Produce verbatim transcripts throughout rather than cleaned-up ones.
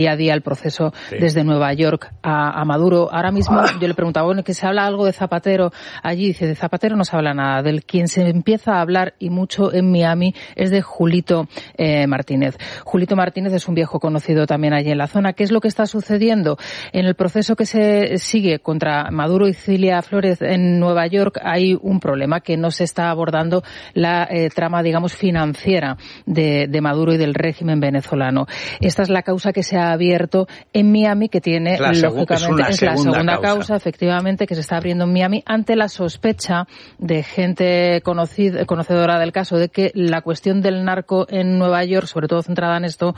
día a día el proceso sí. desde Nueva York a, a Maduro. Ahora mismo yo le preguntaba, bueno, que se habla algo de Zapatero allí. Dice, de Zapatero no se habla nada. Del quien se empieza a hablar, y mucho en Miami, es de Julito eh, Martínez. Julito Martínez es un viejo conocido también allí en la zona. ¿Qué es lo que está sucediendo? En el proceso que se sigue contra Maduro y Cilia Flores en Nueva York hay un problema, que no se está abordando la eh, trama, digamos, financiera de, de Maduro y del régimen venezolano. Esta es la causa que se ha abierto en Miami, que tiene, la lógicamente, es, es la segunda causa. causa, efectivamente, que se está abriendo en Miami ante la sospecha de gente conocida, conocedora del caso, de que la cuestión del narco en Nueva York, sobre todo centrada en esto,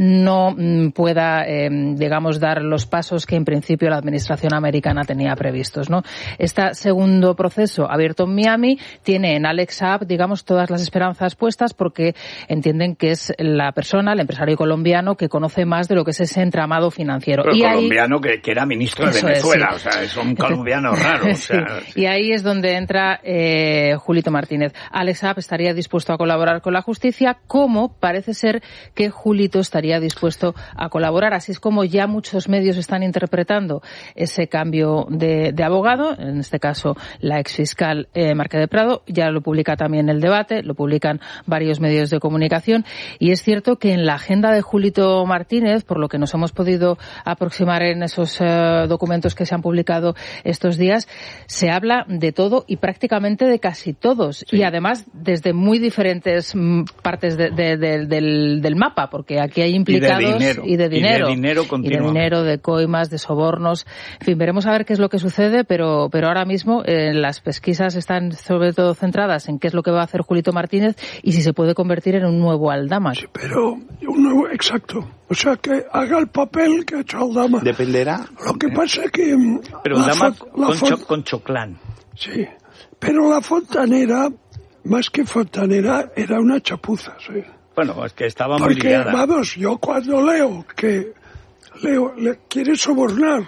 no mm, pueda, eh, digamos, dar los pasos que en principio la administración americana tenía previstos, ¿no? Este segundo proceso abierto en Miami tiene en Alex Saab, digamos, todas las esperanzas puestas, porque entienden que es la persona, el empresario colombiano, que conoce más de lo que es ese entramado financiero. Pero y colombiano ahí, que, que era ministro de Venezuela, es, sí. o sea, es un colombiano raro. O sea, sí. Sí. Y ahí es donde entra eh, Julito Martínez. Alex Saab estaría dispuesto a colaborar con la justicia, como parece ser que Julito estaría dispuesto a colaborar. Así es como ya muchos medios están interpretando ese cambio de, de abogado, en este caso la exfiscal eh, Marque de Prado. Ya lo publica también El Debate, lo publican varios medios de comunicación, y es cierto que en la agenda de Julito Martínez, por lo que nos hemos podido aproximar en esos eh, documentos que se han publicado estos días, se habla de todo y prácticamente de casi todos, sí. y además desde muy diferentes m, partes de, de, de, del, del mapa, porque aquí hay implicados y de dinero, y de dinero, y de dinero, y de, dinero de coimas, de sobornos, en fin, veremos a ver qué es lo que sucede, pero, pero ahora mismo eh, las pesquisas están sobre todo centradas en qué es lo que va a hacer Julito Martínez y si se puede convertir en un nuevo Aldama. Sí, pero un nuevo, exacto. O sea, que haga el papel que ha hecho Aldama. Dependerá. Lo que pasa es que... Pero Aldama con, cho, con Choclán. Sí, pero la fontanera, más que fontanera, era una chapuza, sí. Bueno, es que estaba muy Porque, liada. Vamos, yo cuando leo que Leo le quiere sobornar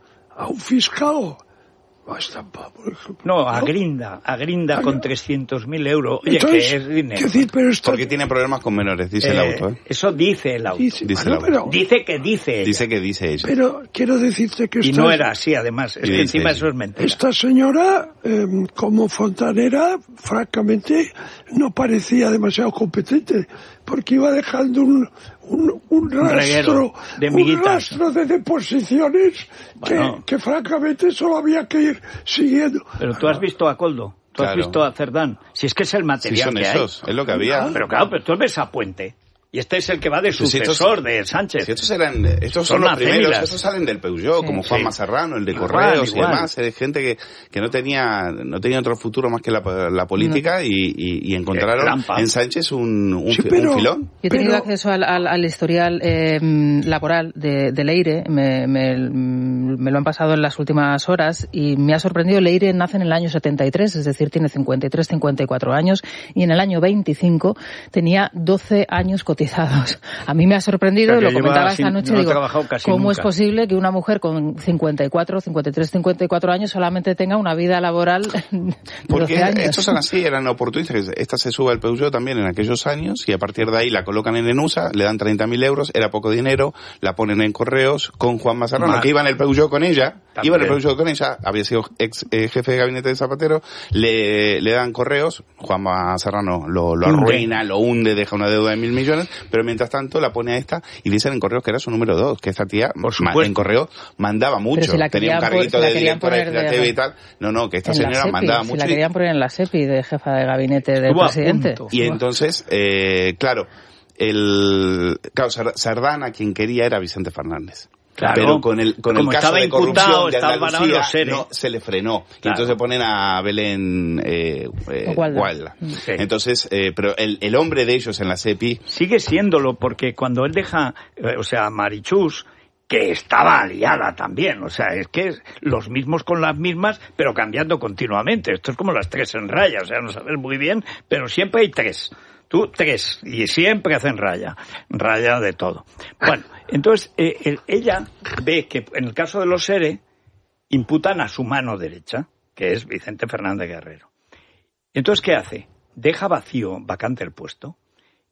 a un fiscal... Estampa, por ejemplo, no, a Grinda, a Grinda con trescientos mil euros. Oye, Entonces, que es dinero. Decir, pero esto... Porque tiene problemas con menores, dice eh, el auto. ¿eh? Eso dice el auto. Dice, dice, bueno, el auto. Pero, dice que dice ella. Dice que dice ella. Pero quiero decirte que... Y esta, no era así, además. Es que encima eso es mentira. Esta señora, eh, como fontanera, francamente, no parecía demasiado competente, porque iba dejando un... Un, un rastro de un rastro de deposiciones bueno. que, que francamente solo había que ir siguiendo. Pero tú has visto a Coldo, tú claro. has visto a Cerdán, si es que es el material sí, son que esos, hay. Es lo que había. Ah, pero claro, pero tú ves a Puente. Y este es el que va de sucesor sí, estos, de Sánchez. Si estos eran, estos son, son los primeros, cémilas. Estos salen del Peugeot, sí, como Juan sí. Mazarrano, el de igual, Correos igual. y demás, es gente que, que no tenía, no tenía otro futuro más que la, la política no. y, y, y encontraron en Sánchez un, un, sí, pero, un filón. Yo he tenido pero, acceso al, al, al historial eh, laboral de, de Leire, me, me, me lo han pasado en las últimas horas y me ha sorprendido. Leire nace en el año setenta y tres, es decir, tiene cincuenta y tres, cincuenta y cuatro años, y en el año veinticinco tenía doce años cotizados. A mí me ha sorprendido, o sea, lo comentaba esta noche, no digo, ¿cómo nunca. es posible que una mujer con cincuenta y cuatro, cincuenta y tres, cincuenta y cuatro años solamente tenga una vida laboral de Porque doce años? Estos son así, eran oportunistas. Esta se sube al Peugeot también en aquellos años y a partir de ahí la colocan en Enusa, le dan treinta mil euros, era poco dinero, la ponen en Correos con Juan Mazarrano, Mal. que iba en el Peugeot con ella, también. iba en el Peugeot con ella, había sido ex eh, jefe de gabinete de Zapatero, le, le dan Correos, Juan Mazarrano lo, lo arruina, lo hunde, deja una deuda de mil millones, pero mientras tanto la pone a esta y dicen en Correos que era su número dos, que esta tía ma- en Correos mandaba mucho, si tenía un carguito por, de directora de la T V de... y tal, no, no, que esta señora SEPI, mandaba si mucho. la querían y... poner en la SEPI de jefa de gabinete del Estuvo presidente. Y entonces, eh, claro, el, claro, Sardana quien quería era Vicente Fernández. Claro, pero con el con el caso de corrupción de Andalucía no, se le frenó. Claro. Y entonces ponen a Belén eh, eh, Gualda. Sí. Entonces, eh, pero el, el hombre de ellos en la SEPI... Sigue siéndolo, porque cuando él deja, eh, o sea, Marichus, que estaba aliada también, o sea, es que los mismos con las mismas, pero cambiando continuamente. Esto es como las tres en raya, o sea, no sabes muy bien, pero siempre hay tres. Tú, tres, y siempre hacen raya, raya de todo. Bueno, entonces, eh, el, ella ve que en el caso de los ERE, imputan a su mano derecha, que es Vicente Fernández Guerrero. Entonces, ¿qué hace? Deja vacío, vacante el puesto,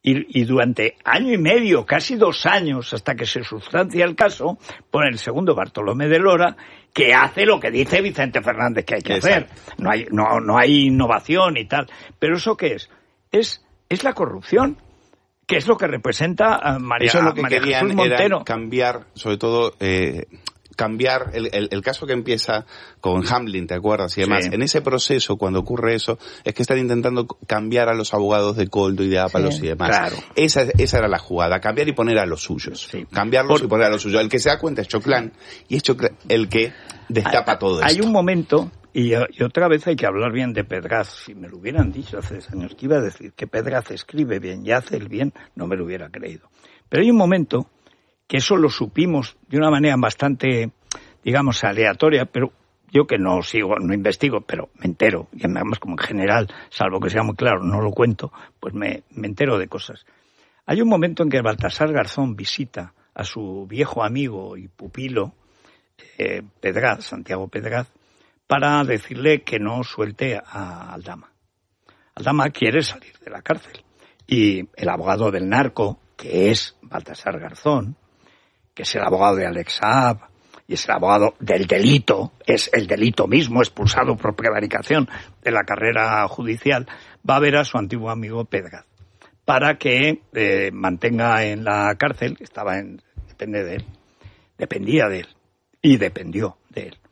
Y, y durante año y medio, casi dos años, hasta que se sustancia el caso, pone el segundo Bartolomé de Lora, que hace lo que dice Vicente Fernández que hay que Exacto. hacer. No hay, no, no hay innovación y tal. ¿Pero eso qué es? Es, es la corrupción. ¿Qué es lo que representa a María, Eso es lo que María querían Jesús Montero? Era cambiar, sobre todo... Eh, cambiar el, el, el caso que empieza con Hamlin, ¿te acuerdas? Y demás, sí. En ese proceso, cuando ocurre eso, es que están intentando cambiar a los abogados de Koldo y de Ábalos sí, y demás. Claro. Esa, esa era la jugada, cambiar y poner a los suyos. Sí. Cambiarlos Por... y poner a los suyos. El que se da cuenta es Choclán, y es Choclán el que destapa hay, todo esto. Hay un momento, y, y otra vez hay que hablar bien de Pedraz. Si me lo hubieran dicho hace años que iba a decir que Pedraz escribe bien y hace el bien, no me lo hubiera creído. Pero hay un momento que eso lo supimos de una manera bastante, digamos, aleatoria, pero yo que no sigo, no investigo, pero me entero, y además como en general, salvo que sea muy claro, no lo cuento, pues me, me entero de cosas. Hay un momento en que Baltasar Garzón visita a su viejo amigo y pupilo, eh, Pedraz, Santiago Pedraz, para decirle que no suelte a Aldama. Aldama quiere salir de la cárcel, y el abogado del narco, que es Baltasar Garzón, que es el abogado de Alex Saab, y es el abogado del delito, es el delito mismo, expulsado por prevaricación de la carrera judicial, va a ver a su antiguo amigo Pedraz, para que eh, mantenga en la cárcel, estaba en, depende de él, dependía de él, y dependió de él.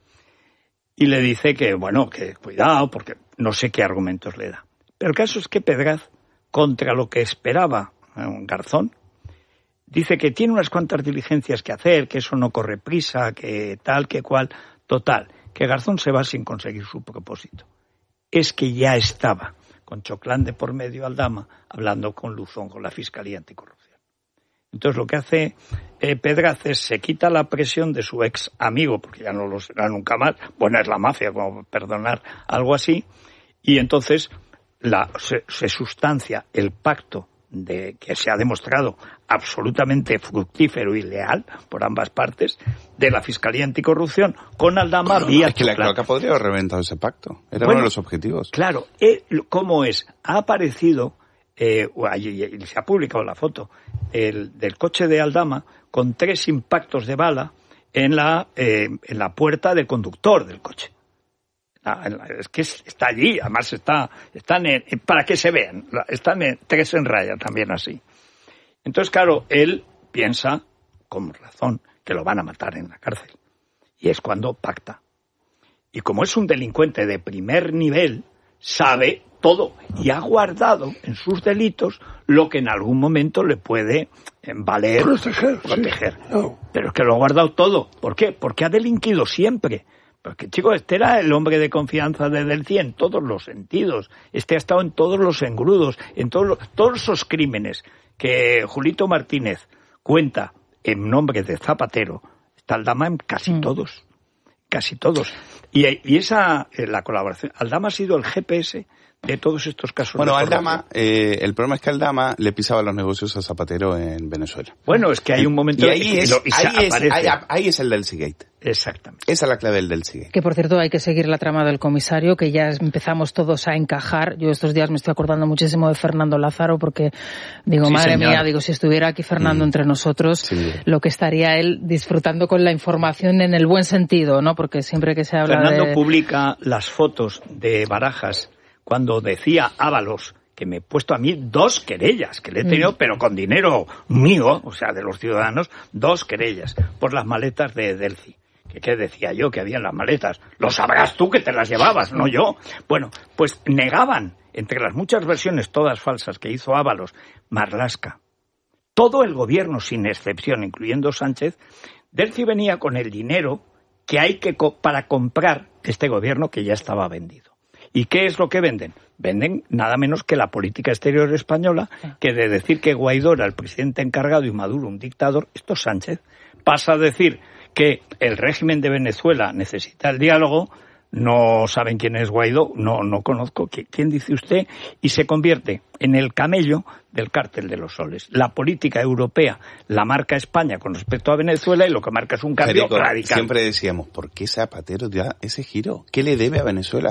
Y le dice que, bueno, que cuidado, porque no sé qué argumentos le da. Pero el caso es que Pedraz, contra lo que esperaba eh, Garzón, dice que tiene unas cuantas diligencias que hacer, que eso no corre prisa, que tal, que cual. Total, que Garzón se va sin conseguir su propósito. Es que ya estaba con Choclán de por medio Aldama hablando con Luzón, con la Fiscalía Anticorrupción. Entonces lo que hace eh, Pedraz es se quita la presión de su ex amigo, porque ya no lo será nunca más, bueno, es la mafia, como perdonar, algo así, y entonces la, se, se sustancia el pacto de que se ha demostrado absolutamente fructífero y leal por ambas partes de la Fiscalía Anticorrupción con Aldama bueno, vía es que la cloaca podría haber reventado ese pacto, era bueno, uno de los objetivos. Claro, eh, ¿cómo es? Ha aparecido, eh, se ha publicado la foto el, del coche de Aldama con tres impactos de bala en la, eh, en la puerta del conductor del coche. Es que está allí, además está, están en, para que se vean, están en, tres en raya también así. Entonces, claro, él piensa, con razón, que lo van a matar en la cárcel. Y es cuando pacta. Y como es un delincuente de primer nivel, sabe todo y ha guardado en sus delitos lo que en algún momento le puede valer proteger. proteger. Sí. No. Pero es que lo ha guardado todo. ¿Por qué? Porque ha delinquido siempre. Porque, chicos, este era el hombre de confianza de Delcy en todos los sentidos. Este ha estado en todos los engrudos, en todos los, todos esos crímenes que Julito Martínez cuenta en nombre de Zapatero. Está Aldama en casi mm. todos, casi todos. Y, y esa, la colaboración, Aldama ha sido el G P S de todos estos casos. Bueno, Aldama, eh, el problema es que Aldama le pisaba los negocios a Zapatero en Venezuela. Bueno, es que hay un momento... Y ahí, es, lo, y ahí, es, ahí, ahí es el Delcy Gate. Exactamente. Esa es la clave del Delcy Gate. Que, por cierto, hay que seguir la trama del comisario, que ya empezamos todos a encajar. Yo estos días me estoy acordando muchísimo de Fernando Lázaro, porque digo, sí, madre señor. mía, digo, si estuviera aquí Fernando mm. entre nosotros, sí. lo que estaría él disfrutando con la información en el buen sentido, ¿no? Porque siempre que se habla Fernando de... Fernando publica las fotos de Barajas cuando decía Ábalos que me he puesto a mí dos querellas, que le he tenido, mm. pero con dinero mío, o sea, de los ciudadanos, dos querellas por las maletas de Delcy. ¿Qué, qué decía yo que había en las maletas? Lo sabrás tú que te las llevabas, no yo. Bueno, pues negaban, entre las muchas versiones todas falsas que hizo Ábalos, Marlaska, todo el gobierno sin excepción, incluyendo Sánchez, Delcy venía con el dinero que hay que co- para comprar este gobierno que ya estaba vendido. ¿Y qué es lo que venden? Venden nada menos que la política exterior española, que de decir que Guaidó era el presidente encargado y Maduro un dictador, esto es Sánchez, pasa a decir que el régimen de Venezuela necesita el diálogo, no saben quién es Guaidó, no, no conozco, ¿quién dice usted? Y se convierte en el camello del cártel de los soles. La política europea la marca España con respecto a Venezuela y lo que marca es un cambio Federico, radical. Siempre decíamos, ¿por qué Zapatero da ese giro? ¿Qué le debe a Venezuela?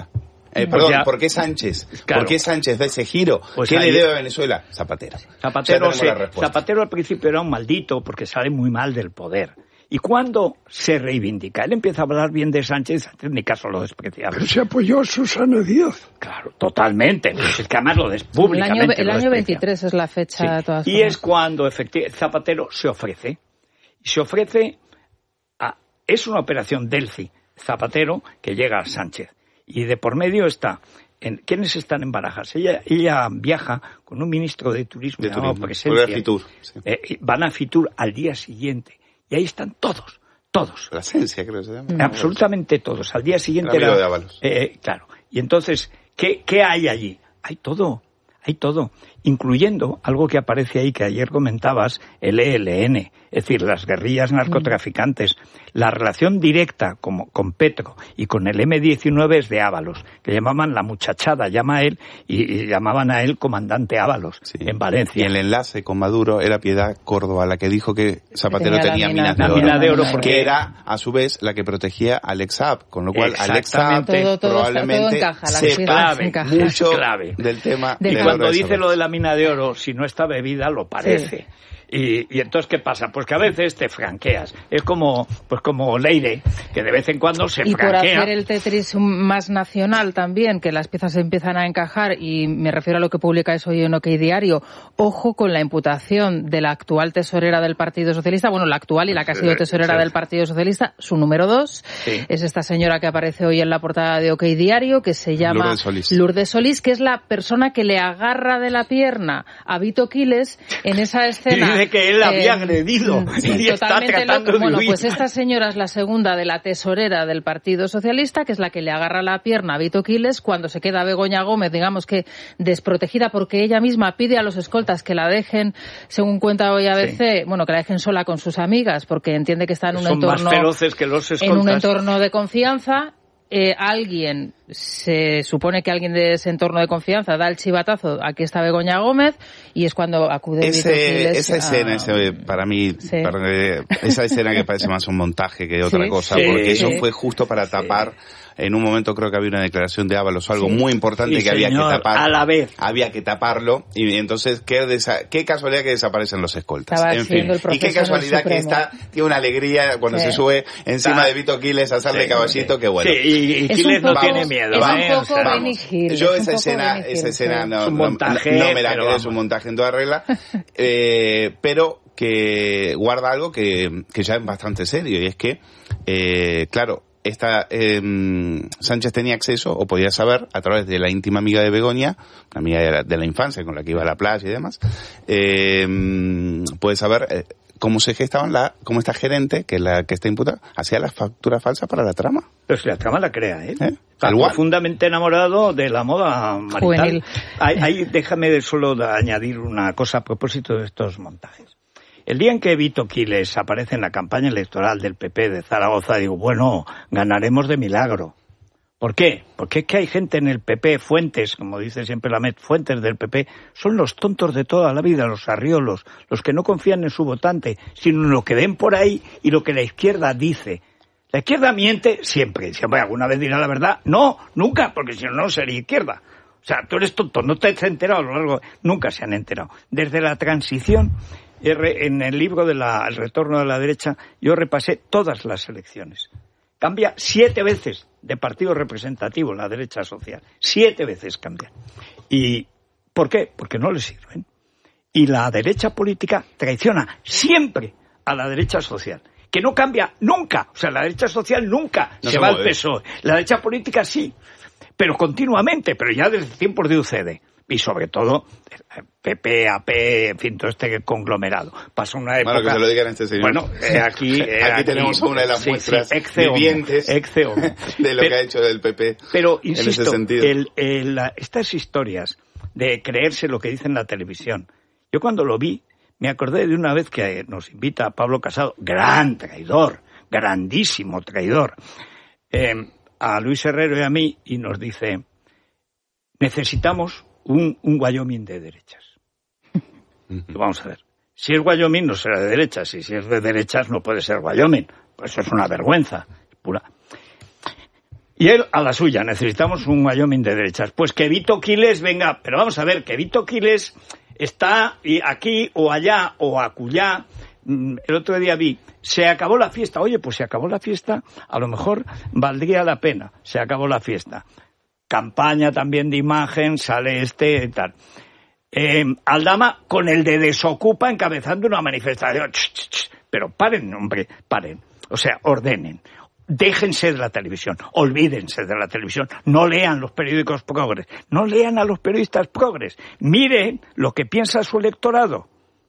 Eh, Pues perdón, ya- ¿por qué Sánchez? Claro. ¿Por qué Sánchez da ese giro? Pues ¿Qué ahí- le debe a Venezuela? Zapatero. Zapatero, Ya tenemos se- la respuesta. Zapatero al principio era un maldito porque sale muy mal del poder. Y cuando se reivindica, él empieza a hablar bien de Sánchez, Sánchez ni caso lo despreciaba. Pero se apoyó a Susana Díaz. Claro, totalmente. Pues es que además lo des El públicamente. año, el lo año desprecia. veintitrés es la fecha Sí. de todas Y formas. es cuando efectivamente Zapatero se ofrece. Y se ofrece a... Es una operación Delphi. Zapatero que llega a Sánchez. Y de por medio está... En, ¿Quiénes están en Barajas? Ella, ella viaja con un ministro de turismo De llamado turismo. Presencia. Fue a Fitur, sí. Eh, y van a Fitur al día siguiente. Y ahí están todos, todos. La esencia, creo que se llama. Absolutamente todos. Al día siguiente El amigo era- de Ábalos. eh, claro. Y entonces, ¿qué, ¿qué hay allí? Hay todo, hay todo. Incluyendo algo que aparece ahí que ayer comentabas, el E L N. Es decir, las guerrillas narcotraficantes. La relación directa como, con Petro y con el eme diecinueve es de Ábalos, que llamaban la muchachada, llama a él, y, y llamaban a él comandante Ábalos, Sí. en Valencia. Y el enlace con Maduro era Piedad Córdoba, la que dijo que Zapatero tenía la tenía, mina- minas de la oro. mina de oro, porque porque- era, a su vez, la que protegía a Alex Saab, con lo cual Alex Saab Exactamente. Todo- todo está- probablemente todo encaja, las sepa piezas encajan. mucho Clave. del tema De Y del cuando oro de dice Saab. lo de la mina de oro, si no está bebida, lo parece. Y, y entonces, ¿qué pasa? Pues que a veces te franqueas. Es como, pues como Leire, que de vez en cuando se Y por franquea. hacer el Tetris más nacional también, que las piezas empiezan a encajar, y me refiero a lo que publicáis hoy en OK Diario, ojo con la imputación de la actual tesorera del Partido Socialista, bueno, la actual y la que ha sido tesorera Sí. del Partido Socialista, su número dos, Sí. es esta señora que aparece hoy en la portada de OK Diario, que se llama Lourdes Solís. Lourdes Solís, que es la persona que le agarra de la pierna a Vito Quiles en esa escena. Y dice que él la había eh, agredido sí, y está totalmente tratando loco. de Bueno, huir. pues esta señora es la segunda de la tesorera del Partido Socialista, que es la que le agarra la pierna a Vito Quiles cuando se queda Begoña Gómez, digamos que desprotegida, porque ella misma pide a los escoltas que la dejen, según cuenta hoy A B C, Sí. bueno, que la dejen sola con sus amigas, porque entiende que está en un Son entorno más feroces que los escoltas. en un entorno de confianza. Eh, alguien, se supone que alguien de ese entorno de confianza da el chivatazo, aquí está Begoña Gómez, y es cuando acude Vito Ese, Quiles esa a- escena, ese, para mí, Sí. para- esa escena que parece más un montaje que otra Sí. cosa, Sí. porque eso Sí. fue justo para tapar, en un momento creo que había una declaración de Ábalos o algo Sí. muy importante Sí, que había señor, que tapar. a la vez. Había que taparlo, y entonces, qué, desa- qué casualidad que desaparecen los escoltas. Estaba En fin, haciendo el y qué proceso en el casualidad que Supremo. esta tiene una alegría cuando Sí. se sube encima Está- de Vito Quiles a hacerle Sí, caballito, sí. que bueno. Sí, y, y Es Quiles un no poco- tiene miedo. es un ¿eh? poco O sea, Benny Hill. Yo es esa un poco escena, Benny esa Hill, escena sí. no, Es un no- montaje, no me la pero creo, es vamos. un montaje en toda regla, eh, pero que guarda algo que, que ya es bastante serio, y es que, eh, claro, esta eh, Sánchez tenía acceso, o podía saber, a través de la íntima amiga de Begoña, una amiga de la, de la infancia con la que iba a la playa y demás, eh, puede saber eh, cómo se gestaban la, cómo esta gerente, que es la que está imputada, hacía las facturas falsas para la trama. Pero si la trama la crea, ¿eh? ¿Eh? Está Tal cual. profundamente enamorado de la moda marital. Juvenil. Ahí, ahí déjame de solo de añadir una cosa a propósito de estos montajes. El día en que Vito Quiles aparece en la campaña electoral del P P de Zaragoza, digo, bueno, ganaremos de milagro. ¿Por qué? Porque es que hay gente en el P P, fuentes, como dice siempre la Met, fuentes del P P, son los tontos de toda la vida, los arriolos, los que no confían en su votante, sino en lo que ven por ahí y lo que la izquierda dice. La izquierda miente siempre. Siempre alguna vez dirá la verdad. No, nunca, porque si no, no sería izquierda. O sea, tú eres tonto, no te has enterado a lo largo. Nunca se han enterado. Desde la transición, en el libro de la, El retorno de la derecha, yo repasé todas las elecciones. Cambia siete veces de partido representativo la derecha social. Siete veces cambia. ¿Y por qué? Porque no le sirven. Y la derecha política traiciona siempre a la derecha social, que no cambia nunca. O sea, la derecha social nunca No se, se va al mueve. P S O E. La derecha política sí, pero continuamente, pero ya desde tiempos de U C D. Y sobre todo, P P, A P, en fin, todo este conglomerado. Pasó una época... Bueno, que se lo digan a este señor. Bueno, eh, aquí, eh, aquí tenemos una de las sí, muestras sí, ex homo, vivientes ex homo. de lo Pero- que ha hecho el P P Pero, en ese insisto, sentido. el, el, la- estas historias de creerse lo que dice en la televisión, yo cuando lo vi, me acordé de una vez que nos invita a Pablo Casado, gran traidor, grandísimo traidor, eh, a Luis Herrero y a mí, y nos dice, necesitamos un, un Wyoming de derechas. Y vamos a ver, si es Wyoming no será de derechas, y si es de derechas no puede ser Wyoming, pues eso es una vergüenza, es pura. Y él a la suya, necesitamos un Wyoming de derechas. Pues que Vito Quiles venga, pero vamos a ver, que Vito Quiles está aquí o allá o acullá. El otro día vi, se acabó la fiesta. Oye, pues se acabó la fiesta, a lo mejor valdría la pena. Se acabó la fiesta. Campaña también de imagen, sale este y tal. Eh, Aldama con el de Desocupa encabezando una manifestación. Ch, ch, ch. Pero paren, hombre, paren. O sea, ordenen. Déjense de la televisión, olvídense de la televisión, no lean los periódicos progres, no lean a los periodistas progres, miren lo que piensa su electorado,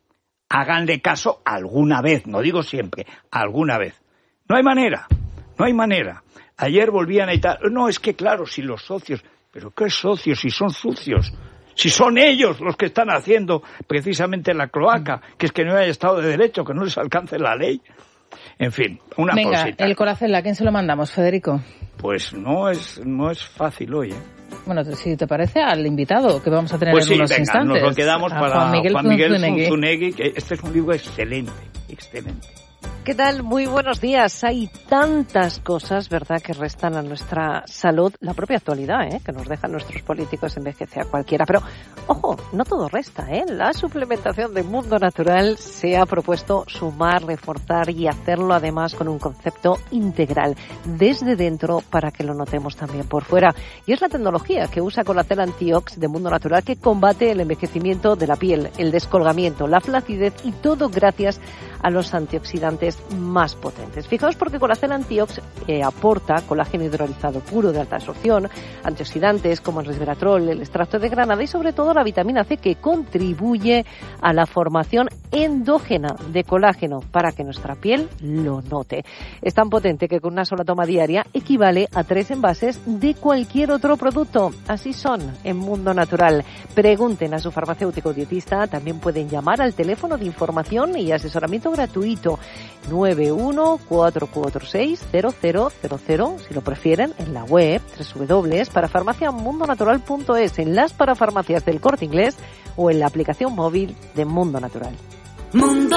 háganle caso alguna vez, no digo siempre, alguna vez. No hay manera, no hay manera. Ayer volvían a Italia, no, es que claro, si los socios, pero ¿qué socios? Si son sucios, si son ellos los que están haciendo precisamente la cloaca, que es que no haya Estado de Derecho, que no les alcance la ley. En fin, una Venga, pausita. el Colacel, ¿a quién se lo mandamos, Federico? Pues no es no es fácil hoy, ¿eh? Bueno, si te parece, al invitado que vamos a tener pues en sí, unos venga, instantes. Nos lo quedamos a para Juan Miguel, Juan Miguel Zunzunegui. Zunzunegui, que este es un libro excelente, excelente. ¿Qué tal? Muy buenos días. Hay tantas cosas, ¿verdad?, que restan a nuestra salud. La propia actualidad, ¿eh?, que nos dejan nuestros políticos, envejece a cualquiera. Pero, ojo, no todo resta, ¿eh? La suplementación de Mundo Natural se ha propuesto sumar, reforzar y hacerlo además con un concepto integral, desde dentro para que lo notemos también por fuera. Y es la tecnología que usa Colacel Antiox de Mundo Natural que combate el envejecimiento de la piel, el descolgamiento, la flacidez y todo gracias a los antioxidantes más potentes. Fijaos porque Colacel Antiox eh, aporta colágeno hidrolizado puro de alta absorción, antioxidantes como el resveratrol, el extracto de granada y sobre todo la vitamina C que contribuye a la formación endógena de colágeno para que nuestra piel lo note. Es tan potente que con una sola toma diaria equivale a tres envases de cualquier otro producto. Así son en Mundo Natural. Pregunten a su farmacéutico o dietista, también pueden llamar al teléfono de información y asesoramiento gratuito nueve uno cuatro cuatro seis cero cero cero cero, si lo prefieren, en la web doble u doble u doble u punto para farmacia mundo natural punto es, en las parafarmacias del Corte Inglés o en la aplicación móvil de Mundo Natural. Mundo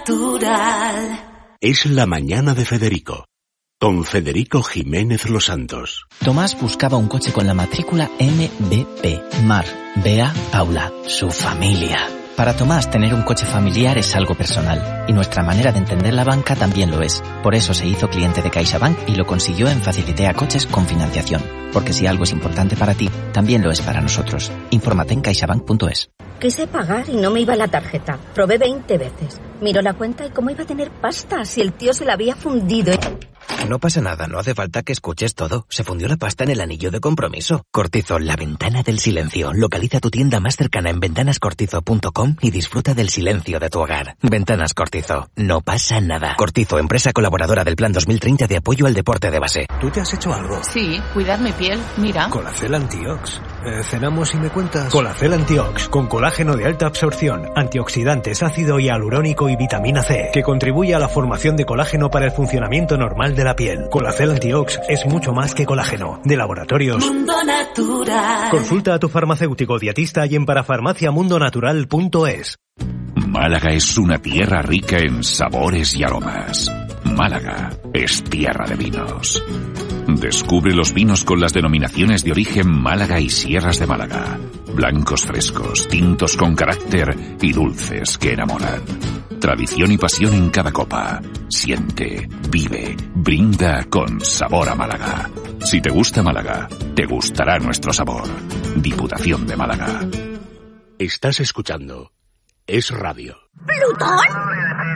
Natural. Es la mañana de Federico, con Federico Jiménez Los Santos. Tomás buscaba un coche con la matrícula M B P, Mar, Bea, Paula, su familia. Para Tomás, tener un coche familiar es algo personal, y nuestra manera de entender la banca también lo es. Por eso se hizo cliente de CaixaBank y lo consiguió en Facilitea Coches con financiación. Porque si algo es importante para ti, también lo es para nosotros. Infórmate en caixabank punto es. Quise pagar y no me iba la tarjeta. Probé veinte veces. Miró la cuenta y cómo iba a tener pasta si el tío se la había fundido. No pasa nada, no hace falta que escuches todo. Se fundió la pasta en el anillo de compromiso. Cortizo, la ventana del silencio. Localiza tu tienda más cercana en ventanas cortizo punto com y disfruta del silencio de tu hogar. Ventanas Cortizo, no pasa nada. Cortizo, empresa colaboradora del Plan dos mil treinta de apoyo al deporte de base. ¿Tú te has hecho algo? Sí, cuidar mi piel, mira. Colacel Antiox. Eh, ¿Cenamos y me cuentas? Colacel Antiox, con colágeno de alta absorción, antioxidantes, ácido hialurónico y vitamina C, que contribuye a la formación de colágeno para el funcionamiento normal de la piel. Colacel Antiox es mucho más que colágeno. De Laboratorios Mundo Natural. Consulta a tu farmacéutico dietista y en parafarmacia mundo natural punto es. Málaga es una tierra rica en sabores y aromas. Málaga es tierra de vinos. Descubre los vinos con las denominaciones de origen Málaga y Sierras de Málaga. Blancos frescos, tintos con carácter y dulces que enamoran. Tradición y pasión en cada copa. Siente, vive, brinda con sabor a Málaga. Si te gusta Málaga, te gustará nuestro sabor. Diputación de Málaga. Estás escuchando Es Radio. ¿Plutón?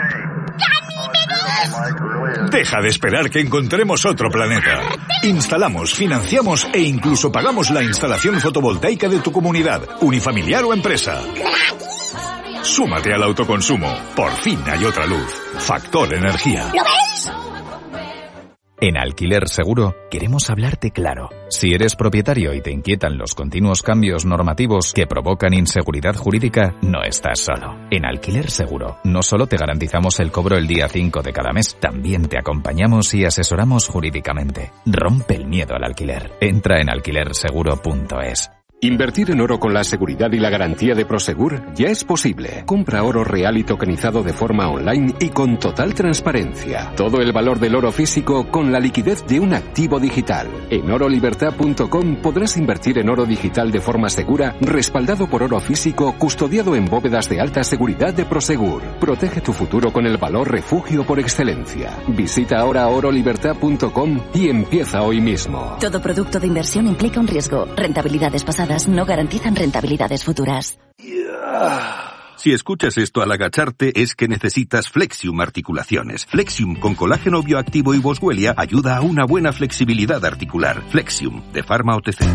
Deja de esperar que encontremos otro planeta. Instalamos, financiamos e incluso pagamos la instalación fotovoltaica de tu comunidad, unifamiliar o empresa. Súmate al autoconsumo. Por fin hay otra luz. Factor Energía. ¿Lo ves? En Alquiler Seguro queremos hablarte claro. Si eres propietario y te inquietan los continuos cambios normativos que provocan inseguridad jurídica, no estás solo. En Alquiler Seguro no solo te garantizamos el cobro el día cinco de cada mes, también te acompañamos y asesoramos jurídicamente. Rompe el miedo al alquiler. Entra en alquiler seguro punto es. Invertir en oro con la seguridad y la garantía de Prosegur ya es posible. Compra oro real y tokenizado de forma online y con total transparencia. Todo el valor del oro físico con la liquidez de un activo digital. En oro libertad punto com podrás invertir en oro digital de forma segura, respaldado por oro físico, custodiado en bóvedas de alta seguridad de Prosegur. Protege tu futuro con el valor refugio por excelencia. Visita ahora oro libertad punto com y empieza hoy mismo. Todo producto de inversión implica un riesgo. Rentabilidades pasadas no garantizan rentabilidades futuras. Si escuchas esto al agacharte es que necesitas Flexium Articulaciones. Flexium con colágeno bioactivo y boswellia ayuda a una buena flexibilidad articular. Flexium, de Pharma O T C.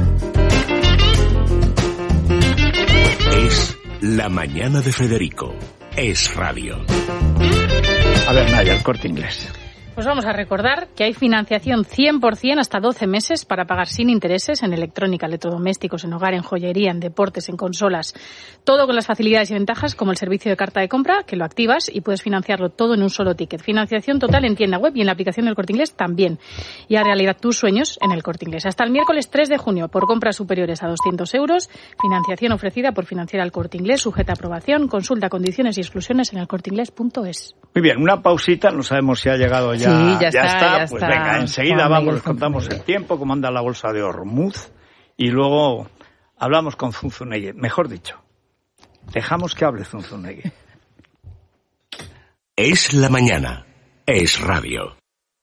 Es La Mañana de Federico. Es radio. A ver, Naya, el Corte Inglés. Pues vamos a recordar que hay financiación cien por ciento hasta doce meses para pagar sin intereses en electrónica, electrodomésticos, en hogar, en joyería, en deportes, en consolas. Todo con las facilidades y ventajas como el servicio de carta de compra, que lo activas y puedes financiarlo todo en un solo ticket. Financiación total en tienda web y en la aplicación del Corte Inglés también. Y a realidad tus sueños en el Corte Inglés. Hasta el miércoles tres de junio, por compras superiores a doscientos euros, financiación ofrecida por Financiera al Corte Inglés, sujeta a aprobación. Consulta condiciones y exclusiones en el corte inglés punto es. Muy bien, una pausita, no sabemos si ha llegado ya. Sí, ya, ya está, está, ya pues está. venga, enseguida vamos, les contamos el tiempo, cómo anda la bolsa de Hormuz y luego hablamos con Zunzunegui. Mejor dicho, dejamos que hable Zunzunegui. Es la mañana. Es radio.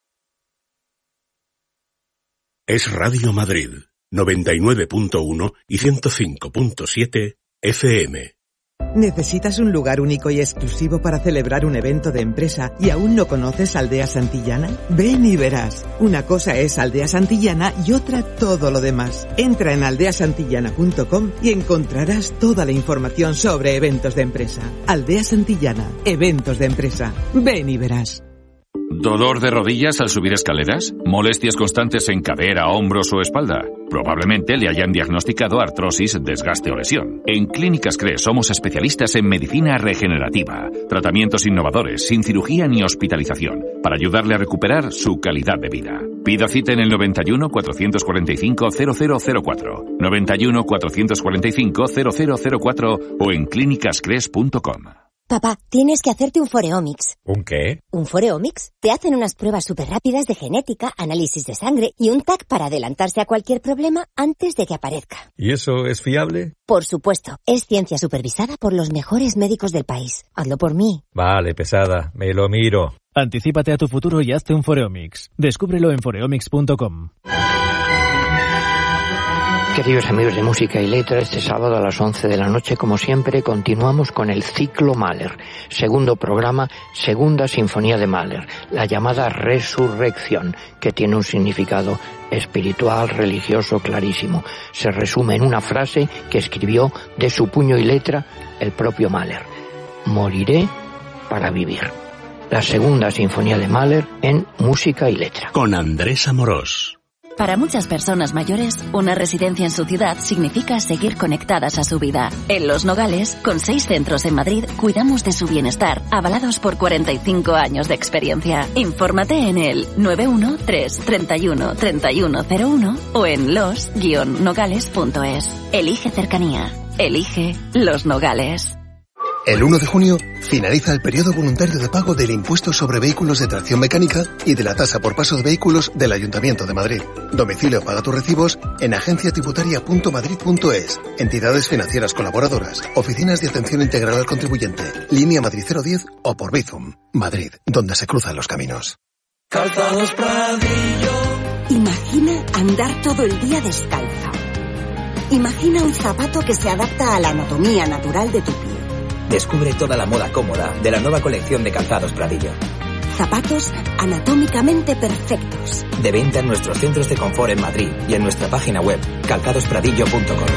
Es Radio Madrid, noventa y nueve punto uno y ciento cinco punto siete F M. ¿Necesitas un lugar único y exclusivo para celebrar un evento de empresa y aún no conoces Aldea Santillana? Ven y verás. Una cosa es Aldea Santillana y otra todo lo demás. Entra en aldea santillana punto com y encontrarás toda la información sobre eventos de empresa. Aldea Santillana, eventos de empresa. Ven y verás. ¿Dolor de rodillas al subir escaleras? ¿Molestias constantes en cadera, hombros o espalda? Probablemente le hayan diagnosticado artrosis, desgaste o lesión. En Clínicas Cres somos especialistas en medicina regenerativa, tratamientos innovadores, sin cirugía ni hospitalización, para ayudarle a recuperar su calidad de vida. Pida cita en el noventa y uno, cuatrocientos cuarenta y cinco, cero cero cero cuatro, noventa y uno, cuatrocientos cuarenta y cinco, cero cero cero cuatro o en clínicas cres punto com. Papá, tienes que hacerte un Foreomics. ¿Un qué? ¿Un Foreomics? Te hacen unas pruebas súper rápidas de genética, análisis de sangre y un T A C para adelantarse a cualquier problema antes de que aparezca. ¿Y eso es fiable? Por supuesto. Es ciencia supervisada por los mejores médicos del país. Hazlo por mí. Vale, pesada. Me lo miro. Anticípate a tu futuro y hazte un Foreomics. Descúbrelo en foreomics punto com. Queridos amigos de Música y Letra, este sábado a las once de la noche, como siempre, continuamos con el ciclo Mahler, segundo programa, segunda sinfonía de Mahler, la llamada Resurrección, que tiene un significado espiritual, religioso, clarísimo. Se resume en una frase que escribió de su puño y letra el propio Mahler: moriré para vivir. La segunda sinfonía de Mahler en Música y Letra. Con Andrés Amorós. Para muchas personas mayores, una residencia en su ciudad significa seguir conectadas a su vida. En Los Nogales, con seis centros en Madrid, cuidamos de su bienestar, avalados por cuarenta y cinco años de experiencia. Infórmate en el nueve uno tres, treinta y uno, treinta y uno cero uno o en los guion nogales punto es. Elige cercanía. Elige Los Nogales. El uno de junio finaliza el periodo voluntario de pago del impuesto sobre vehículos de tracción mecánica y de la tasa por paso de vehículos del Ayuntamiento de Madrid. Domicilio paga tus recibos en agencia tributaria punto madrid punto es, entidades financieras colaboradoras, oficinas de atención integral al contribuyente, línea Madrid cero diez o por Bizum. Madrid, donde se cruzan los caminos. Calzados Pradillo. Imagina andar todo el día descalza. Imagina un zapato que se adapta a la anatomía natural de tu pie. Descubre toda la moda cómoda de la nueva colección de Calzados Pradillo. Zapatos anatómicamente perfectos. De venta en nuestros centros de confort en Madrid y en nuestra página web calzados pradillo punto com.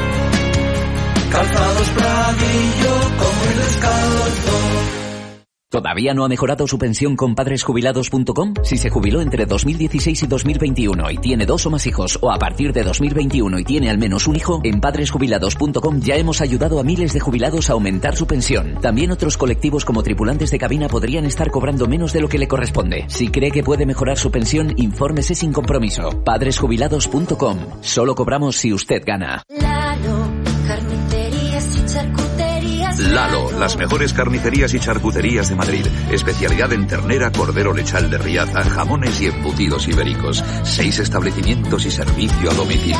Calzados Pradillo, como el descalzo. ¿Todavía no ha mejorado su pensión con padres jubilados punto com? Si se jubiló entre dos mil dieciséis y dos mil veintiuno y tiene dos o más hijos, o a partir de dos mil veintiuno y tiene al menos un hijo, en padres jubilados punto com ya hemos ayudado a miles de jubilados a aumentar su pensión. También otros colectivos como tripulantes de cabina podrían estar cobrando menos de lo que le corresponde. Si cree que puede mejorar su pensión, infórmese sin compromiso. padres jubilados punto com. Solo cobramos si usted gana. Claro. Lalo, las mejores carnicerías y charcuterías de Madrid. Especialidad en ternera, cordero lechal de Riaza, jamones y embutidos ibéricos. Seis establecimientos y servicio a domicilio.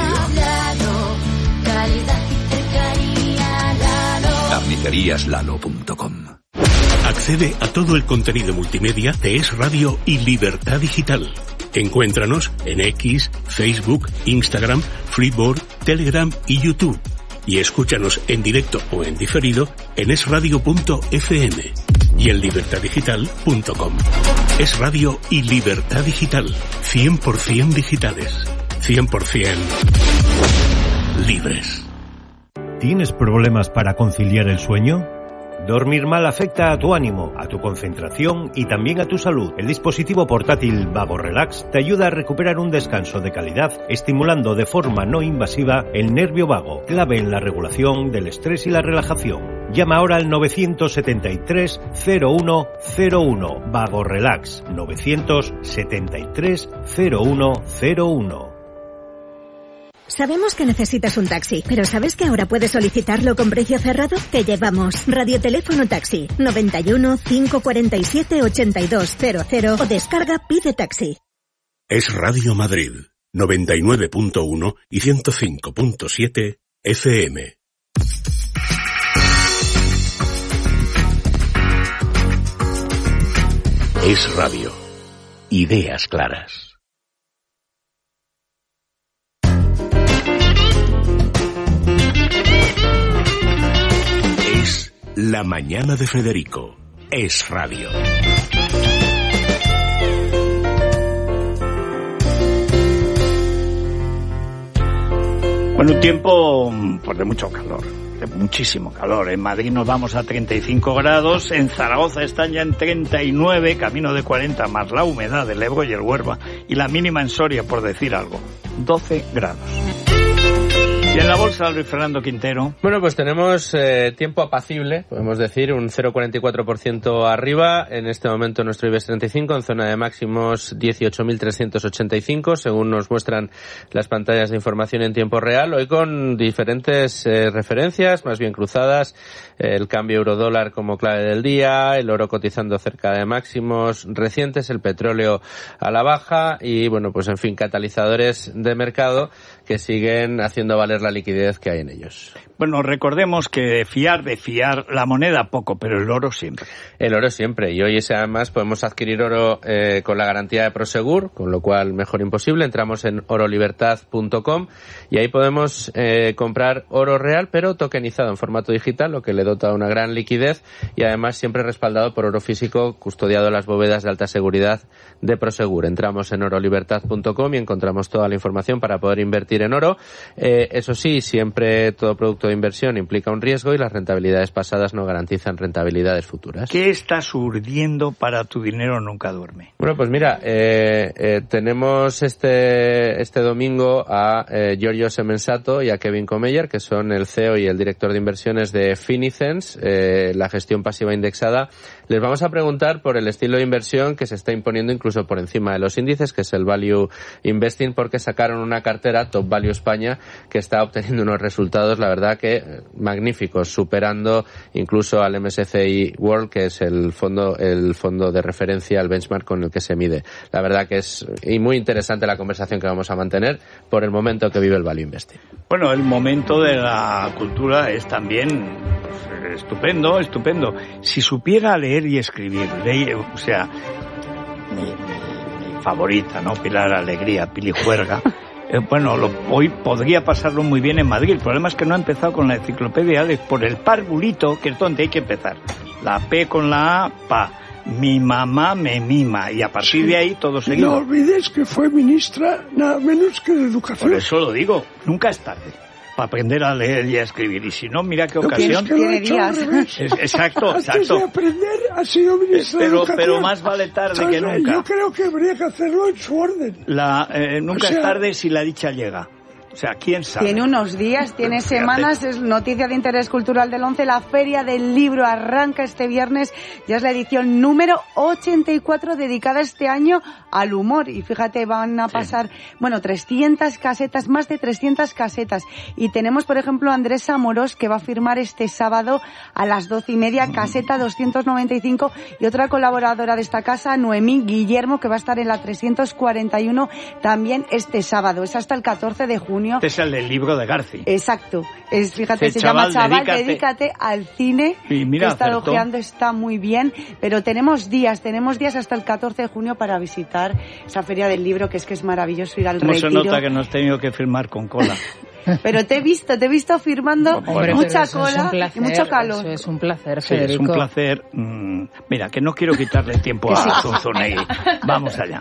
carnicerías lalo punto com. Accede a todo el contenido multimedia de Es Radio y Libertad Digital. Encuéntranos en X, Facebook, Instagram, Freeboard, Telegram y YouTube. Y escúchanos en directo o en diferido en es radio punto efe eme y en libertad digital punto com. Es Radio y Libertad Digital. cien por ciento digitales. cien por ciento libres. ¿Tienes problemas para conciliar el sueño? Dormir mal afecta a tu ánimo, a tu concentración y también a tu salud. El dispositivo portátil Vago Relax te ayuda a recuperar un descanso de calidad, estimulando de forma no invasiva el nervio vago, clave en la regulación del estrés y la relajación. Llama ahora al nueve siete tres, cero uno cero uno. Vago Relax, nueve siete tres, cero uno cero uno. Sabemos que necesitas un taxi, pero ¿sabes que ahora puedes solicitarlo con precio cerrado? Te llevamos Radioteléfono Taxi, noventa y uno, cinco cuarenta y siete, ochenta y dos cero cero o descarga Pide Taxi. Es Radio Madrid, noventa y nueve punto uno y ciento cinco punto siete efe eme. Es Radio. Ideas claras. La mañana de Federico. Es Radio. Bueno, un tiempo pues de mucho calor, de muchísimo calor. En Madrid nos vamos a treinta y cinco grados, en Zaragoza están ya en treinta y nueve, camino de cuarenta, más la humedad del Ebro y el Huerva. Y la mínima en Soria, por decir algo, doce grados. Y en la bolsa, Luis Fernando Quintero. Bueno, pues tenemos eh, tiempo apacible, podemos decir, un cero coma cuarenta y cuatro por ciento arriba. En este momento nuestro IBEX treinta y cinco en zona de máximos dieciocho mil trescientos ochenta y cinco, según nos muestran las pantallas de información en tiempo real. Hoy con diferentes eh, referencias, más bien cruzadas. Eh, el cambio euro-dólar como clave del día, el oro cotizando cerca de máximos recientes, el petróleo a la baja y, bueno, pues en fin, catalizadores de mercado que siguen haciendo valer la liquidez que hay en ellos. Bueno, recordemos que de fiar, de fiar la moneda poco, pero el oro siempre. El oro siempre, y hoy además podemos adquirir oro eh, con la garantía de Prosegur, con lo cual mejor imposible. Entramos en oro libertad punto com y ahí podemos eh, comprar oro real, pero tokenizado en formato digital, lo que le dota una gran liquidez y además siempre respaldado por oro físico custodiado en las bóvedas de alta seguridad de Prosegur. Entramos en oro libertad punto com y encontramos toda la información para poder invertir en oro. Eh, eso sí, siempre todo producto de inversión implica un riesgo y las rentabilidades pasadas no garantizan rentabilidades futuras. ¿Qué estás urdiendo para Tu Dinero Nunca Duerme? Bueno, pues mira, eh, eh, tenemos este este domingo a eh, Giorgio Semensato y a Kevin Comeyer, que son el C E O y el director de inversiones de Finicens, eh, la gestión pasiva indexada. Les vamos a preguntar por el estilo de inversión que se está imponiendo incluso por encima de los índices, que es el Value Investing, porque sacaron una cartera Top Value España que está obteniendo unos resultados, la verdad que magníficos, superando incluso al M S C I World, que es el fondo el fondo de referencia, el benchmark con el que se mide. La verdad que es y muy interesante la conversación que vamos a mantener por el momento que vive el Value Investing. Bueno, el momento de la cultura es también pues, estupendo, estupendo. Si supiera leer y escribir, leer, o sea, mi, mi, mi favorita, ¿no? Pilar Alegría, Pili Juerga. Eh, bueno, lo, hoy podría pasarlo muy bien en Madrid. El problema es que no ha empezado con la enciclopedia de, por el parvulito, que es donde hay que empezar. La P con la A, pa. Mi mamá me mima. Y a partir de ahí todo seguido. No olvides que fue ministra nada menos que de Educación. Por eso lo digo, nunca es tarde para aprender a leer y a escribir. Y si no, mira qué ocasión. Que tiene días. Es, exacto, Antes exacto. de aprender ha sido ministra pero, de Educación. Pero más vale tarde ¿Sabes? que nunca. Yo creo que habría que hacerlo en su orden. La, eh, nunca o sea, es tarde si la dicha llega. O sea, ¿quién sabe? Tiene unos días, tiene semanas, es noticia de interés cultural del once. La Feria del Libro arranca este viernes, ya es la edición número ochenta y cuatro dedicada este año al humor. Y fíjate, van a pasar, sí. bueno, trescientas casetas, más de trescientas casetas. Y tenemos, por ejemplo, a Andrés Amorós, que va a firmar este sábado a las doce y media, caseta doscientos noventa y cinco, y otra colaboradora de esta casa, Noemí Guillermo, que va a estar en la trescientos cuarenta y uno también este sábado. Es hasta el catorce de junio. Este es el del libro de Garci. Exacto. Es, fíjate, Ese se chaval, llama Chaval, dedícate. dedícate al cine. Y mira, que está acertó. ojeando, está muy bien. Pero tenemos días, tenemos días hasta el catorce de junio para visitar esa Feria del Libro, que es que es maravilloso ir al ¿Cómo retiro. se nota que no has tenido que firmar con cola? Pero te he visto, te he visto firmando Hombre, mucha eso cola es un placer, y mucho calor. Eso es un placer, Sí, Federico. es un placer. Mm, mira, que no quiero quitarle tiempo a Zunzunegui. Vamos allá.